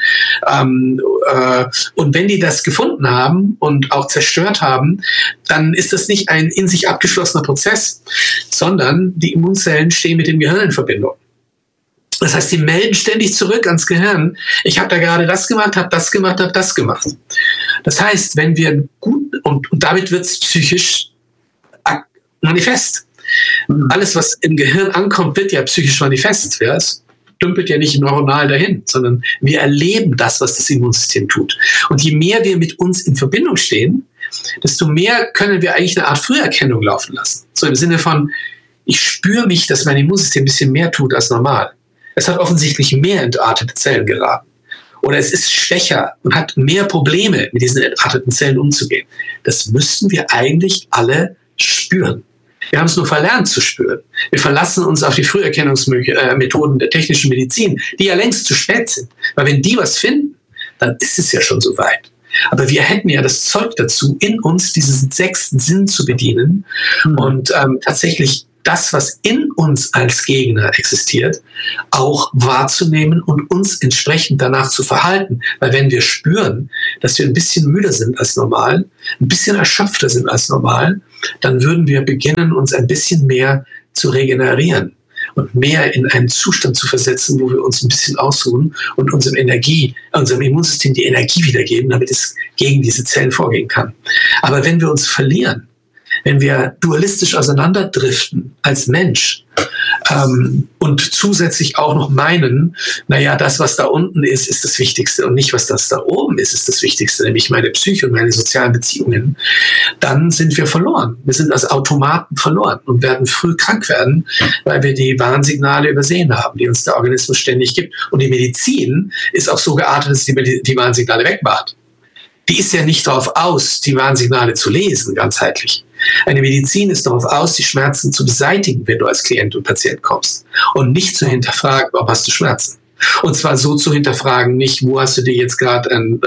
Und wenn die das gefunden haben und auch zerstört haben, dann ist das nicht ein in sich abgeschlossener Prozess, sondern die Immunzellen stehen mit dem Gehirn in Verbindung. Das heißt, die melden ständig zurück ans Gehirn. Ich habe da gerade das gemacht, habe das gemacht, habe das gemacht. Das heißt, wenn wir gut, und damit wird es psychisch manifest. Alles, was im Gehirn ankommt, wird ja psychisch manifest. Ja? dümpelt ja nicht neuronal dahin, sondern wir erleben das, was das Immunsystem tut. Und je mehr wir mit uns in Verbindung stehen, desto mehr können wir eigentlich eine Art Früherkennung laufen lassen. So im Sinne von, ich spüre mich, dass mein Immunsystem ein bisschen mehr tut als normal. Es hat offensichtlich mehr entartete Zellen geraten. Oder es ist schwächer und hat mehr Probleme, mit diesen entarteten Zellen umzugehen. Das müssten wir eigentlich alle spüren. Wir haben es nur verlernt zu spüren. Wir verlassen uns auf die Früherkennungsmethoden der technischen Medizin, die ja längst zu spät sind. Weil wenn die was finden, dann ist es ja schon so weit. Aber wir hätten ja das Zeug dazu, in uns diesen 6. Sinn zu bedienen und tatsächlich das, was in uns als Gegner existiert, auch wahrzunehmen und uns entsprechend danach zu verhalten. Weil wenn wir spüren, dass wir ein bisschen müder sind als normal, ein bisschen erschöpfter sind als normal, dann würden wir beginnen, uns ein bisschen mehr zu regenerieren und mehr in einen Zustand zu versetzen, wo wir uns ein bisschen ausruhen und unserem Immunsystem die Energie wiedergeben, damit es gegen diese Zellen vorgehen kann. Aber wenn wir uns verlieren, wenn wir dualistisch auseinanderdriften als Mensch und zusätzlich auch noch meinen, naja, das, was da unten ist, ist das Wichtigste und nicht, was das da oben ist, ist das Wichtigste, nämlich meine Psyche und meine sozialen Beziehungen, dann sind wir verloren. Wir sind als Automaten verloren und werden früh krank werden, weil wir die Warnsignale übersehen haben, die uns der Organismus ständig gibt. Und die Medizin ist auch so geartet, dass die Warnsignale wegmacht. Die ist ja nicht darauf aus, die Warnsignale zu lesen, ganzheitlich. Eine Medizin ist darauf aus, die Schmerzen zu beseitigen, wenn du als Klient und Patient kommst. Und nicht zu hinterfragen, warum hast du Schmerzen. Und zwar so zu hinterfragen, nicht, wo hast du dir jetzt gerade ein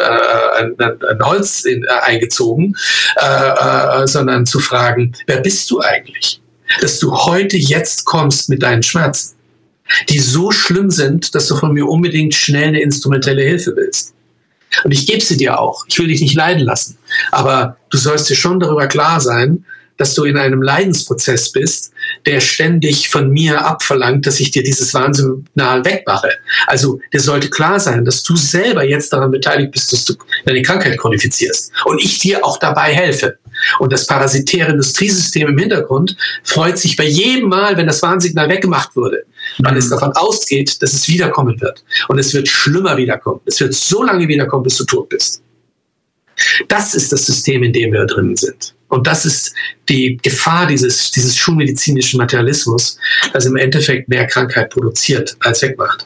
Holz eingezogen, sondern zu fragen, wer bist du eigentlich? Dass du heute jetzt kommst mit deinen Schmerzen, die so schlimm sind, dass du von mir unbedingt schnell eine instrumentelle Hilfe willst. Und ich gebe sie dir auch. Ich will dich nicht leiden lassen. Aber du sollst dir schon darüber klar sein, dass du in einem Leidensprozess bist, der ständig von mir abverlangt, dass ich dir dieses Warnsignal wegmache. Also dir sollte klar sein, dass du selber jetzt daran beteiligt bist, dass du deine Krankheit chronifizierst. Und ich dir auch dabei helfe. Und das parasitäre Industriesystem im Hintergrund freut sich bei jedem Mal, wenn das Warnsignal weggemacht wurde, weil es davon ausgeht, dass es wiederkommen wird. Und es wird schlimmer wiederkommen. Es wird so lange wiederkommen, bis du tot bist. Das ist das System, in dem wir drinnen sind. Und das ist die Gefahr dieses schulmedizinischen Materialismus, das im Endeffekt mehr Krankheit produziert, als wegmacht.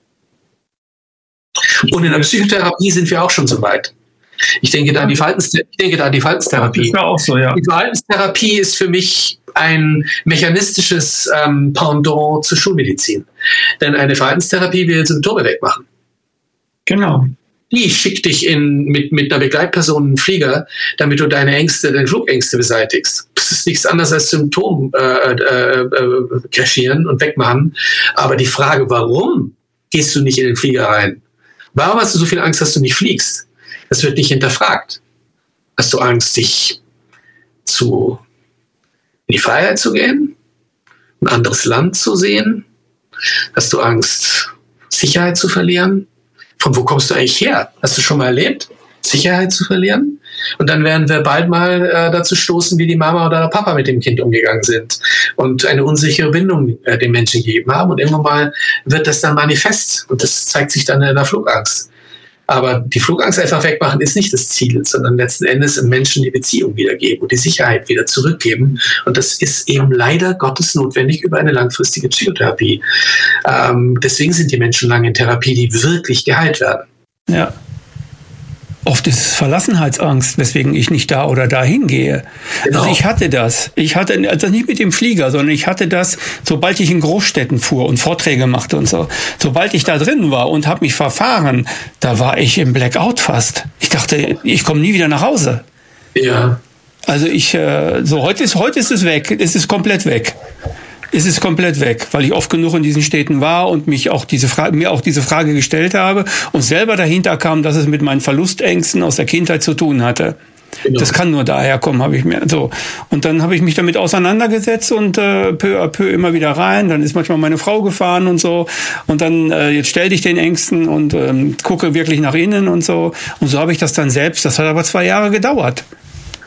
Und in der Psychotherapie sind wir auch schon so weit. Ich denke da an die Verhaltenstherapie. Das ist ja auch so, ja. Die Verhaltenstherapie ist für mich ein mechanistisches Pendant zur Schulmedizin. Denn eine Verhaltenstherapie will Symptome wegmachen. Genau. Die schickt dich mit einer Begleitperson in den Flieger, damit du deine Flugängste beseitigst. Das ist nichts anderes als Symptom kaschieren und wegmachen. Aber die Frage, warum gehst du nicht in den Flieger rein? Warum hast du so viel Angst, dass du nicht fliegst? Das wird nicht hinterfragt. Hast du Angst, in die Freiheit zu gehen? Ein anderes Land zu sehen? Hast du Angst, Sicherheit zu verlieren? Von wo kommst du eigentlich her? Hast du schon mal erlebt, Sicherheit zu verlieren? Und dann werden wir bald mal dazu stoßen, wie die Mama oder der Papa mit dem Kind umgegangen sind und eine unsichere Bindung den Menschen gegeben haben. Und irgendwann mal wird das dann manifest und das zeigt sich dann in der Flugangst. Aber die Flugangst einfach wegmachen ist nicht das Ziel, sondern letzten Endes im Menschen die Beziehung wiedergeben und die Sicherheit wieder zurückgeben. Und das ist eben leider Gottes notwendig über eine langfristige Psychotherapie. Deswegen sind die Menschen lange in Therapie, die wirklich geheilt werden. Ja. Oft ist es Verlassenheitsangst, weswegen ich nicht da oder dahin gehe. Genau. Also ich hatte das. Also nicht mit dem Flieger, sondern ich hatte das, sobald ich in Großstädten fuhr und Vorträge machte und so. Sobald ich da drin war und habe mich verfahren, da war ich im Blackout fast. Ich dachte, ich komme nie wieder nach Hause. Ja. Also heute ist es weg. Es ist komplett weg. Es ist komplett weg, weil ich oft genug in diesen Städten war und mir auch diese Frage gestellt habe und selber dahinter kam, dass es mit meinen Verlustängsten aus der Kindheit zu tun hatte. Genau. Das kann nur daher kommen, habe ich mir so. Und dann habe ich mich damit auseinandergesetzt und peu à peu immer wieder rein. Dann ist manchmal meine Frau gefahren und so. Und dann jetzt stell dich den Ängsten und gucke wirklich nach innen und so. Und so habe ich das dann selbst. Das hat aber 2 Jahre gedauert.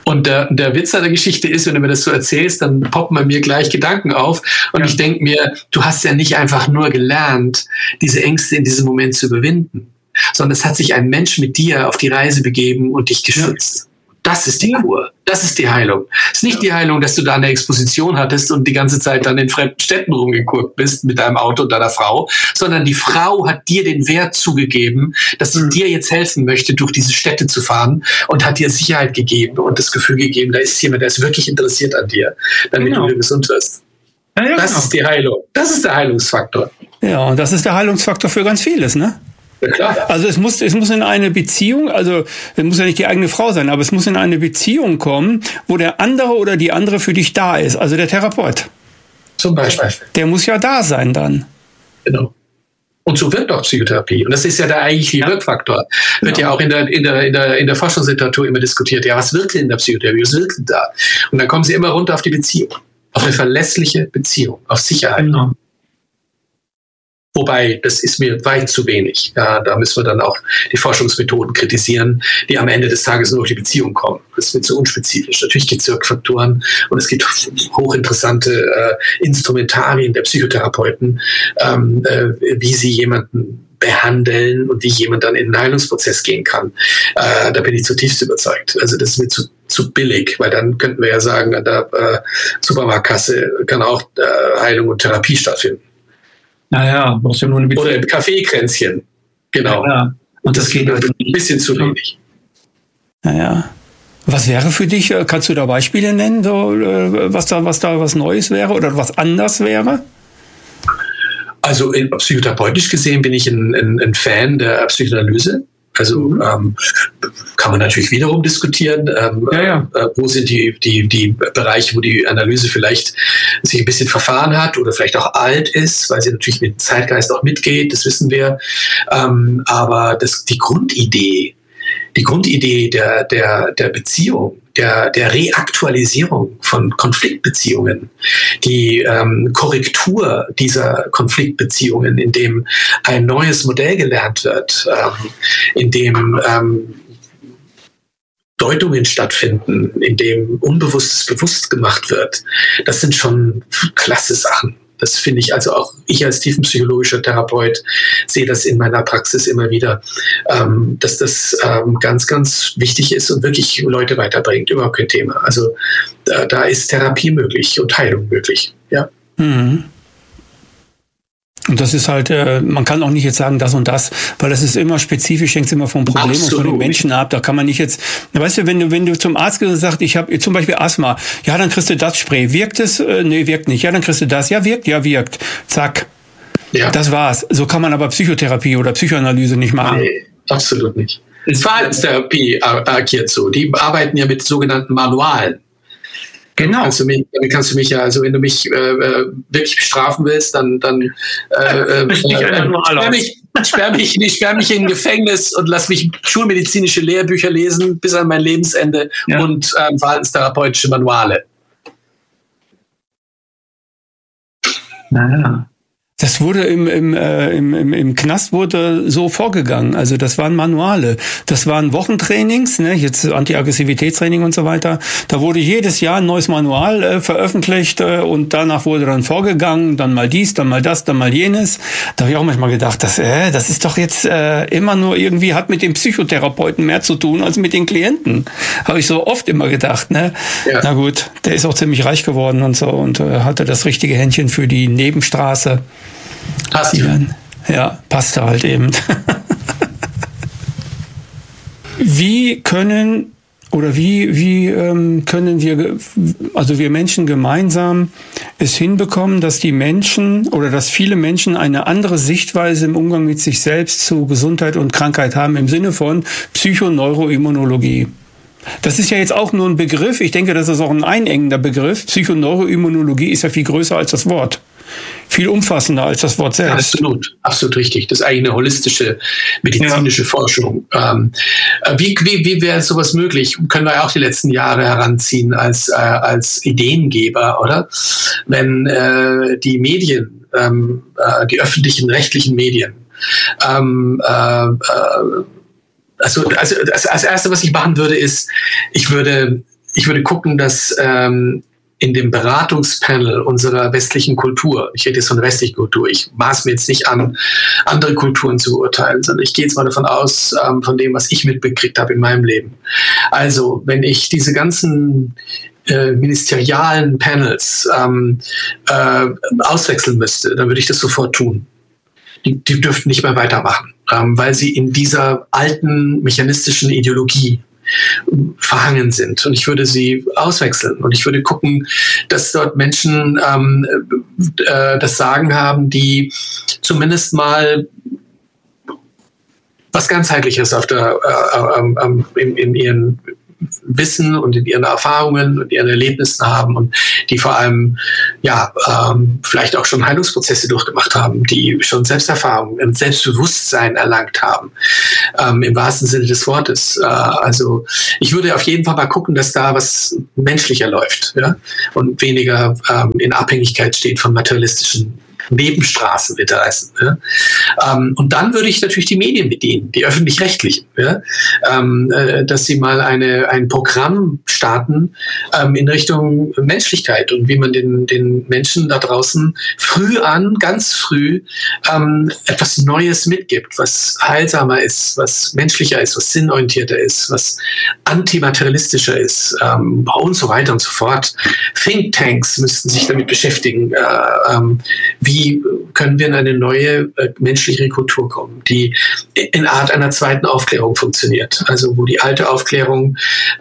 Und der Witz an der Geschichte ist, wenn du mir das so erzählst, dann poppen bei mir gleich Gedanken auf. Und ich denke mir, du hast ja nicht einfach nur gelernt, diese Ängste in diesem Moment zu überwinden, sondern es hat sich ein Mensch mit dir auf die Reise begeben und dich geschützt. Das ist die Kur. Das ist die Heilung. Es ist nicht die Heilung, dass du da eine Exposition hattest und die ganze Zeit dann in fremden Städten rumgeguckt bist mit deinem Auto und deiner Frau, sondern die Frau hat dir den Wert zugegeben, dass sie dir jetzt helfen möchte, durch diese Städte zu fahren und hat dir Sicherheit gegeben und das Gefühl gegeben, da ist jemand, der ist wirklich interessiert an dir, damit du wieder gesund wirst. Ja, das ist die Heilung. Das ist der Heilungsfaktor. Ja, und das ist der Heilungsfaktor für ganz vieles, ne? Ja, klar. Also es muss in eine Beziehung, also es muss ja nicht die eigene Frau sein, aber es muss in eine Beziehung kommen, wo der andere oder die andere für dich da ist, also der Therapeut. Zum Beispiel. Der muss ja da sein dann. Genau. Und so wirkt auch Psychotherapie. Und das ist ja der eigentliche Wirkfaktor. Wird ja auch in der Forschungsliteratur immer diskutiert. Ja, was wirkt denn in der Psychotherapie? Was wirkt denn da? Und dann kommen sie immer runter auf die Beziehung. Auf eine verlässliche Beziehung. Auf Sicherheit. Genau. Wobei, das ist mir weit zu wenig. Ja, da müssen wir dann auch die Forschungsmethoden kritisieren, die am Ende des Tages nur auf die Beziehung kommen. Das wird zu unspezifisch. Natürlich gibt es Wirkfaktoren und es gibt hochinteressante Instrumentarien der Psychotherapeuten, wie sie jemanden behandeln und wie jemand dann in den Heilungsprozess gehen kann. Da bin ich zutiefst überzeugt. Also das ist mir zu billig, weil dann könnten wir ja sagen, an der Supermarktkasse kann auch Heilung und Therapie stattfinden. Naja, brauchst du nur eine Beziehung. Oder im Kaffeekränzchen. Genau. Ja. Und das geht halt ein bisschen zu wenig. Naja. Was wäre für dich, kannst du da Beispiele nennen, so, was da was Neues wäre oder was anders wäre? Also psychotherapeutisch gesehen bin ich ein Fan der Psychoanalyse. Also kann man natürlich wiederum diskutieren, wo sind die Bereiche, wo die Analyse vielleicht sich ein bisschen verfahren hat oder vielleicht auch alt ist, weil sie natürlich mit dem Zeitgeist auch mitgeht, das wissen wir. Aber die Grundidee der Beziehung, der Reaktualisierung von Konfliktbeziehungen, die Korrektur dieser Konfliktbeziehungen, in dem ein neues Modell gelernt wird, in dem Deutungen stattfinden, in dem Unbewusstes bewusst gemacht wird, das sind schon klasse Sachen. Das finde ich, also auch ich als tiefenpsychologischer Therapeut sehe das in meiner Praxis immer wieder, dass das ganz, ganz wichtig ist und wirklich Leute weiterbringt. Überhaupt kein Thema. Also da ist Therapie möglich und Heilung möglich. Ja. Mhm. Und das ist halt, man kann auch nicht jetzt sagen das und das, weil das ist immer spezifisch, hängt immer vom Problem und von den Menschen ab. Da kann man nicht jetzt, weißt du, wenn du zum Arzt sagst, ich habe zum Beispiel Asthma, ja, dann kriegst du das Spray. Wirkt es? Nee, wirkt nicht. Ja, dann kriegst du das. Ja, wirkt. Zack. Ja. Das war's. So kann man aber Psychotherapie oder Psychoanalyse nicht machen. Nee, absolut nicht. Verhaltenstherapie agiert so. Die arbeiten ja mit sogenannten Manualen. Genau. Damit kannst du mich ja, also wenn du mich wirklich bestrafen willst, dann sperr mich in ein Gefängnis und lass mich schulmedizinische Lehrbücher lesen bis an mein Lebensende und verhaltenstherapeutische Manuale. Naja. Das wurde im Knast wurde so vorgegangen. Also das waren Manuale. Das waren Wochentrainings, ne, jetzt Anti-Aggressivitätstraining und so weiter. Da wurde jedes Jahr ein neues Manual veröffentlicht und danach wurde dann vorgegangen, dann mal dies, dann mal das, dann mal jenes. Da habe ich auch manchmal gedacht, das ist doch jetzt immer nur irgendwie, hat mit dem Psychotherapeuten mehr zu tun als mit den Klienten. Habe ich so oft immer gedacht, ne? Ja. Na gut, der ist auch ziemlich reich geworden und so und hatte das richtige Händchen für die Nebenstraße. Passt. Ja, passte halt eben. Wie können wir, also wir Menschen gemeinsam es hinbekommen, dass die Menschen oder dass viele Menschen eine andere Sichtweise im Umgang mit sich selbst zu Gesundheit und Krankheit haben, im Sinne von Psychoneuroimmunologie? Das ist ja jetzt auch nur ein Begriff. Ich denke, das ist auch ein einengender Begriff. Psychoneuroimmunologie ist ja viel größer als das Wort. Viel umfassender als das Wort selbst. Absolut richtig. Das ist eigentlich eine holistische medizinische Forschung. Wie wäre sowas möglich? Können wir auch die letzten Jahre heranziehen als Ideengeber, oder? Wenn die Medien, die öffentlichen rechtlichen Medien, also als Erste, was ich machen würde, ist, ich würde ich würde gucken, dass in dem Beratungspanel unserer westlichen Kultur, ich rede jetzt von der westlichen Kultur, ich maß mir jetzt nicht an, andere Kulturen zu beurteilen, sondern ich gehe jetzt mal davon aus, von dem, was ich mitbekriegt habe in meinem Leben. Also, wenn ich diese ganzen ministerialen Panels auswechseln müsste, dann würde ich das sofort tun. Die dürften nicht mehr weitermachen, weil sie in dieser alten mechanistischen Ideologie verhangen sind. Und ich würde sie auswechseln. Und ich würde gucken, dass dort Menschen das Sagen haben, die zumindest mal was ganzheitliches in ihren Wissen und in ihren Erfahrungen und ihren Erlebnissen haben und die vor allem vielleicht auch schon Heilungsprozesse durchgemacht haben, die schon Selbsterfahrung und Selbstbewusstsein erlangt haben, im wahrsten Sinne des Wortes. Also ich würde auf jeden Fall mal gucken, dass da was menschlicher läuft, ja? Und weniger in Abhängigkeit steht von materialistischen Nebenstraßeninteressen. Ja? Und dann würde ich natürlich die Medien bedienen, die öffentlich-rechtlichen, ja? Dass sie mal ein Programm starten in Richtung Menschlichkeit und wie man den Menschen da draußen ganz früh etwas Neues mitgibt, was heilsamer ist, was menschlicher ist, was sinnorientierter ist, was antimaterialistischer ist und so weiter und so fort. Thinktanks müssten sich damit beschäftigen, wie können wir in eine neue menschliche Kultur kommen, die in Art einer zweiten Aufklärung funktioniert. Also wo die alte Aufklärung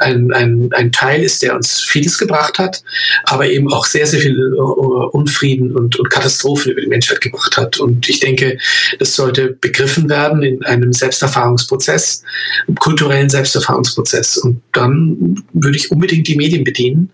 ein Teil ist, der uns vieles gebracht hat, aber eben auch sehr, sehr viel Unfrieden und Katastrophen über die Menschheit gebracht hat. Und ich denke, das sollte begriffen werden in einem Selbsterfahrungsprozess, einem kulturellen Selbsterfahrungsprozess. Und dann würde ich unbedingt die Medien bedienen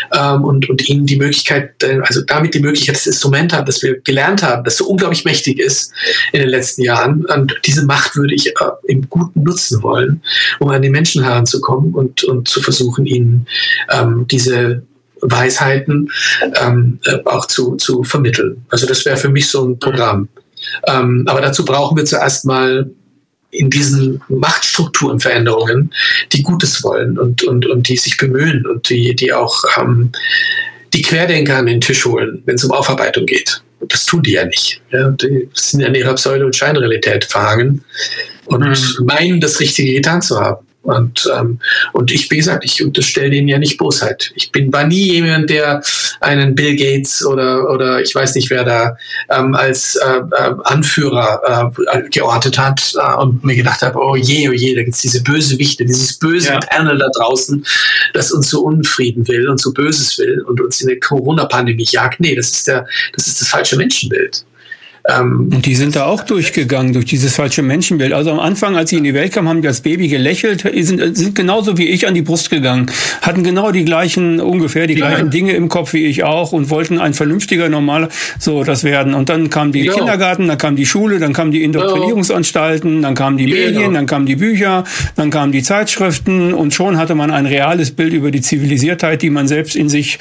und ihnen die Möglichkeit, also damit die Möglichkeit, das Instrument haben, das wir gelernt haben, das so unglaublich mächtig ist in den letzten Jahren. Und diese Macht würde ich im Guten nutzen wollen, um an die Menschen heranzukommen und zu versuchen, ihnen diese Weisheiten auch zu vermitteln. Also das wäre für mich so ein Programm. Aber dazu brauchen wir zuerst mal in diesen Machtstrukturen Veränderungen, die Gutes wollen und die sich bemühen und die auch die Querdenker an den Tisch holen, wenn es um Aufarbeitung geht. Und das tun die ja nicht. Ja, die sind ja in ihrer Pseudo- und Scheinrealität verhangen und meinen, das Richtige getan zu haben. Und ich, wie gesagt, ich unterstelle denen ja nicht Bosheit. War nie jemand, der einen Bill Gates oder ich weiß nicht, wer da als Anführer geortet hat und mir gedacht habe, oh je, da gibt's diese Bösewichte, dieses böse Panel da draußen, das uns so Unfrieden will und so Böses will und uns in eine Corona-Pandemie jagt. Nee, das ist das falsche Menschenbild. Und die sind da auch durchgegangen, durch dieses falsche Menschenbild. Also am Anfang, als sie in die Welt kamen, haben die als Baby gelächelt, sind genauso wie ich an die Brust gegangen, hatten genau ungefähr die gleichen Dinge im Kopf wie ich auch und wollten ein vernünftiger, normaler, das werden. Und dann kam die Kindergarten, dann kam die Schule, dann kamen die Indoktrinierungsanstalten, dann kamen die Medien, dann kamen die Bücher, dann kamen die Zeitschriften und schon hatte man ein reales Bild über die Zivilisiertheit, die man selbst in sich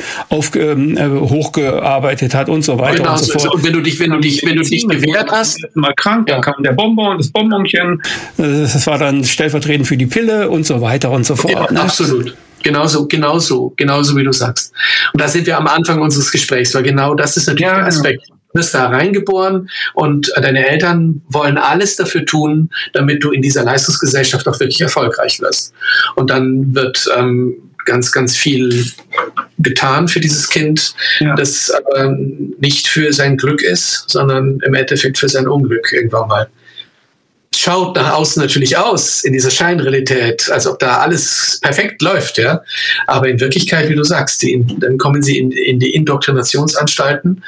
hochgearbeitet hat und so weiter und so fort. Und wenn du dich gewehrt hast, mal krank, dann kam der Bonbon, das Bonbonchen, das war dann stellvertretend für die Pille und so weiter und so fort. Ja, absolut. Genauso wie du sagst. Und da sind wir am Anfang unseres Gesprächs, weil genau das ist natürlich der Aspekt. Du bist da reingeboren und deine Eltern wollen alles dafür tun, damit du in dieser Leistungsgesellschaft auch wirklich erfolgreich wirst. Und dann wird ganz, ganz viel getan für dieses Kind, das aber nicht für sein Glück ist, sondern im Endeffekt für sein Unglück irgendwann mal. Schaut nach außen natürlich aus, in dieser Scheinrealität, als ob da alles perfekt läuft, ja. Aber in Wirklichkeit, wie du sagst, dann kommen sie in die Indoktrinationsanstalten.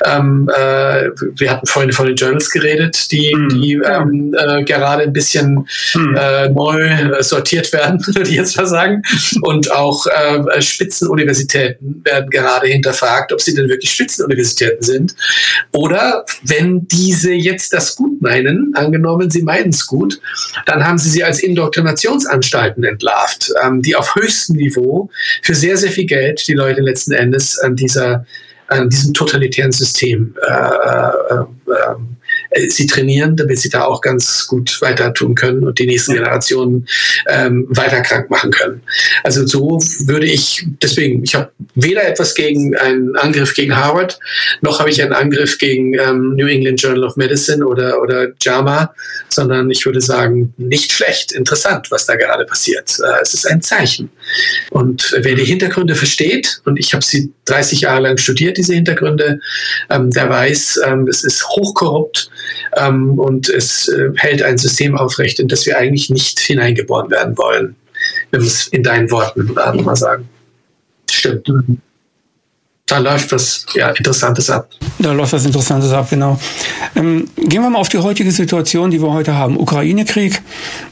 Wir hatten vorhin von den Journals geredet, die gerade ein bisschen neu sortiert werden, würde ich jetzt mal sagen. Und auch Spitzenuniversitäten werden gerade hinterfragt, ob sie denn wirklich Spitzenuniversitäten sind. Oder wenn diese jetzt das gut meinen, angenommen, sie meinen es gut, dann haben sie als Indoktrinationsanstalten entlarvt, die auf höchstem Niveau für sehr, sehr viel Geld die Leute letzten Endes an diesem totalitären System sie trainieren, damit sie da auch ganz gut weiter tun können und die nächsten Generationen weiter krank machen können. Also so würde ich habe weder etwas gegen einen Angriff gegen Harvard, noch habe ich einen Angriff gegen New England Journal of Medicine oder JAMA, sondern ich würde sagen, nicht schlecht, interessant, was da gerade passiert. Es ist ein Zeichen. Und wer die Hintergründe versteht, und ich habe sie 30 Jahre lang studiert, diese Hintergründe, der weiß, es ist hochkorrupt und es hält ein System aufrecht, in das wir eigentlich nicht hineingeboren werden wollen, wenn wir es in deinen Worten mal sagen. Stimmt. Da läuft was Interessantes ab. Da läuft was Interessantes ab, genau. Gehen wir mal auf die heutige Situation, die wir heute haben. Ukraine-Krieg.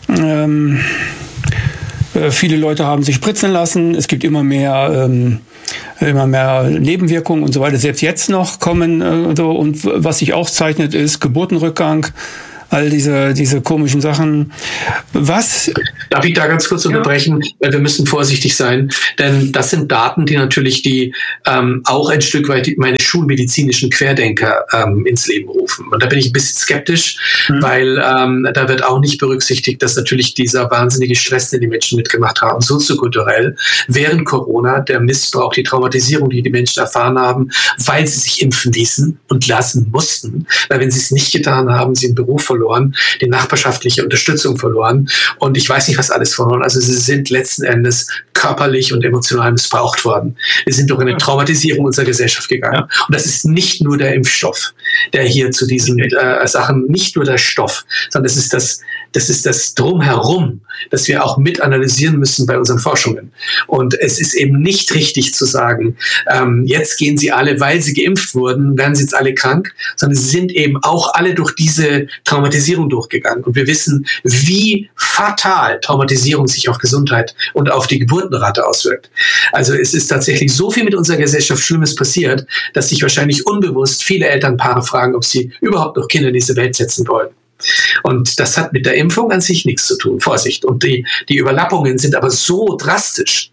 Viele Leute haben sich spritzen lassen. Es gibt immer mehr Nebenwirkungen und so weiter. Selbst jetzt noch kommen und was sich auszeichnet, ist Geburtenrückgang. All diese komischen Sachen. Was? Darf ich da ganz kurz unterbrechen? Weil wir müssen vorsichtig sein, denn das sind Daten, die auch ein Stück weit meine schulmedizinischen Querdenker ins Leben rufen. Und da bin ich ein bisschen skeptisch, weil da wird auch nicht berücksichtigt, dass natürlich dieser wahnsinnige Stress, den die Menschen mitgemacht haben, soziokulturell, während Corona, der Missbrauch, die Traumatisierung, die Menschen erfahren haben, weil sie sich impfen ließen und lassen mussten. Weil wenn sie es nicht getan haben, sie einen Beruf verloren, die nachbarschaftliche Unterstützung verloren und ich weiß nicht, was alles verloren. Also sie sind letzten Endes körperlich und emotional missbraucht worden. Wir sind durch eine Traumatisierung unserer Gesellschaft gegangen. Ja. Und das ist nicht nur der Impfstoff, der hier zu diesen Sachen, nicht nur der Stoff, sondern das ist das Drumherum, das wir auch mit analysieren müssen bei unseren Forschungen. Und es ist eben nicht richtig zu sagen, jetzt gehen sie alle, weil sie geimpft wurden, werden sie jetzt alle krank, sondern sie sind eben auch alle durch diese Traumatisierung durchgegangen. Und wir wissen, wie fatal Traumatisierung sich auf Gesundheit und auf die Geburtenrate auswirkt. Also es ist tatsächlich so viel mit unserer Gesellschaft Schlimmes passiert, dass sich wahrscheinlich unbewusst viele Elternpaare fragen, ob sie überhaupt noch Kinder in diese Welt setzen wollen. Und das hat mit der Impfung an sich nichts zu tun. Vorsicht. Und die Überlappungen sind aber so drastisch.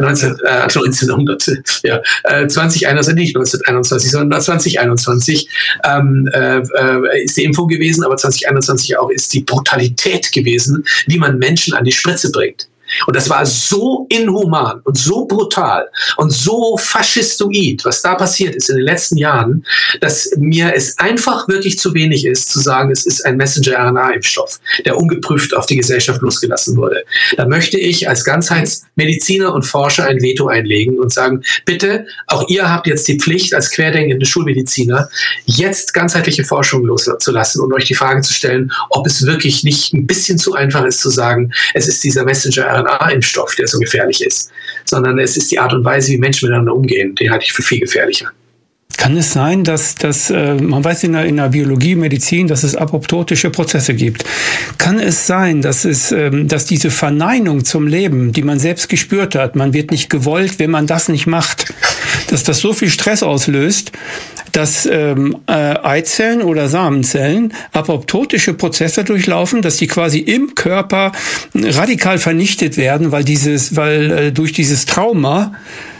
2021, nicht 1921, sondern 2021 ist die Impfung gewesen, aber 2021 auch ist die Brutalität gewesen, wie man Menschen an die Spritze bringt. Und das war so inhuman und so brutal und so faschistoid, was da passiert ist in den letzten Jahren, dass mir es einfach wirklich zu wenig ist, zu sagen, es ist ein Messenger-RNA-Impfstoff, der ungeprüft auf die Gesellschaft losgelassen wurde. Da möchte ich als Ganzheitsmediziner und Forscher ein Veto einlegen und sagen, bitte, auch ihr habt jetzt die Pflicht als querdenkende Schulmediziner, jetzt ganzheitliche Forschung loszulassen und euch die Frage zu stellen, ob es wirklich nicht ein bisschen zu einfach ist zu sagen, es ist dieser Messenger-RNA-Impfstoff, der so gefährlich ist, sondern es ist die Art und Weise, wie Menschen miteinander umgehen, die halte ich für viel gefährlicher. Kann es sein, dass man weiß in der Biologie, Medizin, dass es apoptotische Prozesse gibt? Kann es sein, dass diese Verneinung zum Leben, die man selbst gespürt hat, man wird nicht gewollt, wenn man das nicht macht, dass das so viel Stress auslöst, dass Eizellen oder Samenzellen apoptotische Prozesse durchlaufen, dass die quasi im Körper radikal vernichtet werden, weil durch dieses Trauma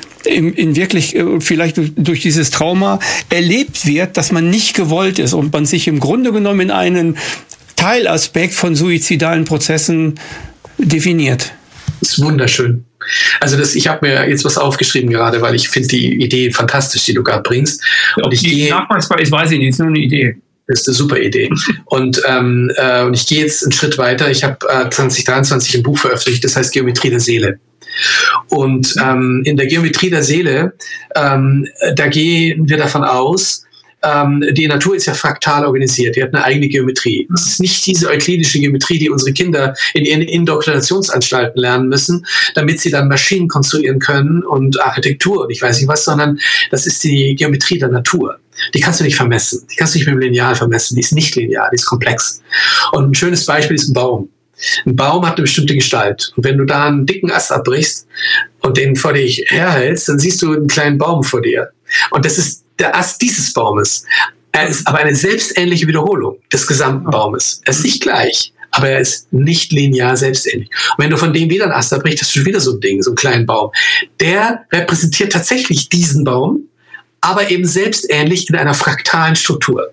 vielleicht durch dieses Trauma erlebt wird, dass man nicht gewollt ist und man sich im Grunde genommen in einen Teilaspekt von suizidalen Prozessen definiert. Das ist wunderschön. Also ich habe mir jetzt was aufgeschrieben gerade, weil ich finde die Idee fantastisch, die du gerade bringst. Und ich nachweisbar ist, weiß ich nicht, ist nur eine Idee. Das ist eine super Idee. Und ich gehe jetzt einen Schritt weiter. Ich habe 2023 ein Buch veröffentlicht, das heißt Geometrie der Seele. Und in der Geometrie der Seele, da gehen wir davon aus, die Natur ist ja fraktal organisiert, die hat eine eigene Geometrie. Es ist nicht diese euklidische Geometrie, die unsere Kinder in ihren Indoktrinationsanstalten lernen müssen, damit sie dann Maschinen konstruieren können und Architektur und ich weiß nicht was, sondern das ist die Geometrie der Natur. Die kannst du nicht vermessen, die kannst du nicht mit dem Lineal vermessen, die ist nicht linear, die ist komplex. Und ein schönes Beispiel ist ein Baum. Ein Baum hat eine bestimmte Gestalt. Und wenn du da einen dicken Ast abbrichst und den vor dir herhältst, dann siehst du einen kleinen Baum vor dir. Und das ist der Ast dieses Baumes. Er ist aber eine selbstähnliche Wiederholung des gesamten Baumes. Er ist nicht gleich, aber er ist nicht linear selbstähnlich. Und wenn du von dem wieder einen Ast abbrichst, hast du schon wieder so ein Ding, so einen kleinen Baum. Der repräsentiert tatsächlich diesen Baum, aber eben selbstähnlich in einer fraktalen Struktur.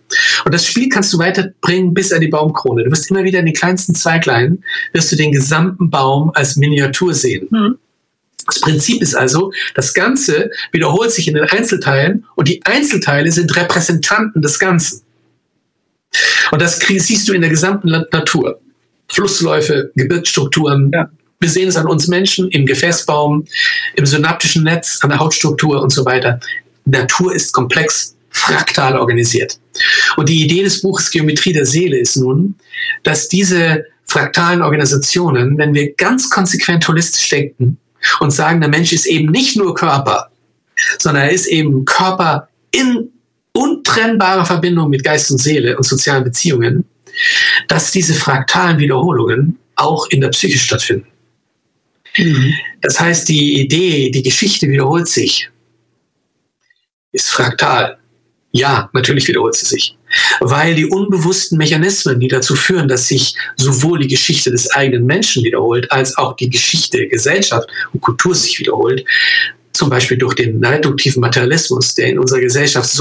Und das Spiel kannst du weiterbringen bis an die Baumkrone. Du wirst immer wieder in den kleinsten Zweiglein, wirst du den gesamten Baum als Miniatur sehen. Das Prinzip ist also, das Ganze wiederholt sich in den Einzelteilen und die Einzelteile sind Repräsentanten des Ganzen. Und das siehst du in der gesamten Natur. Flussläufe, Gebirgsstrukturen. Ja. Wir sehen es an uns Menschen, im Gefäßbaum, im synaptischen Netz, an der Hautstruktur und so weiter. Natur ist komplex, fraktal organisiert. Und die Idee des Buches Geometrie der Seele ist nun, dass diese fraktalen Organisationen, wenn wir ganz konsequent holistisch denken und sagen, der Mensch ist eben nicht nur Körper, sondern er ist eben Körper in untrennbarer Verbindung mit Geist und Seele und sozialen Beziehungen, dass diese fraktalen Wiederholungen auch in der Psyche stattfinden. Das heißt, die Idee, die Geschichte wiederholt sich, ist fraktal. Ja, natürlich wiederholt sie sich. Weil die unbewussten Mechanismen, die dazu führen, dass sich sowohl die Geschichte des eigenen Menschen wiederholt, als auch die Geschichte der Gesellschaft und Kultur sich wiederholt, zum Beispiel durch den reduktiven Materialismus, der in unserer Gesellschaft so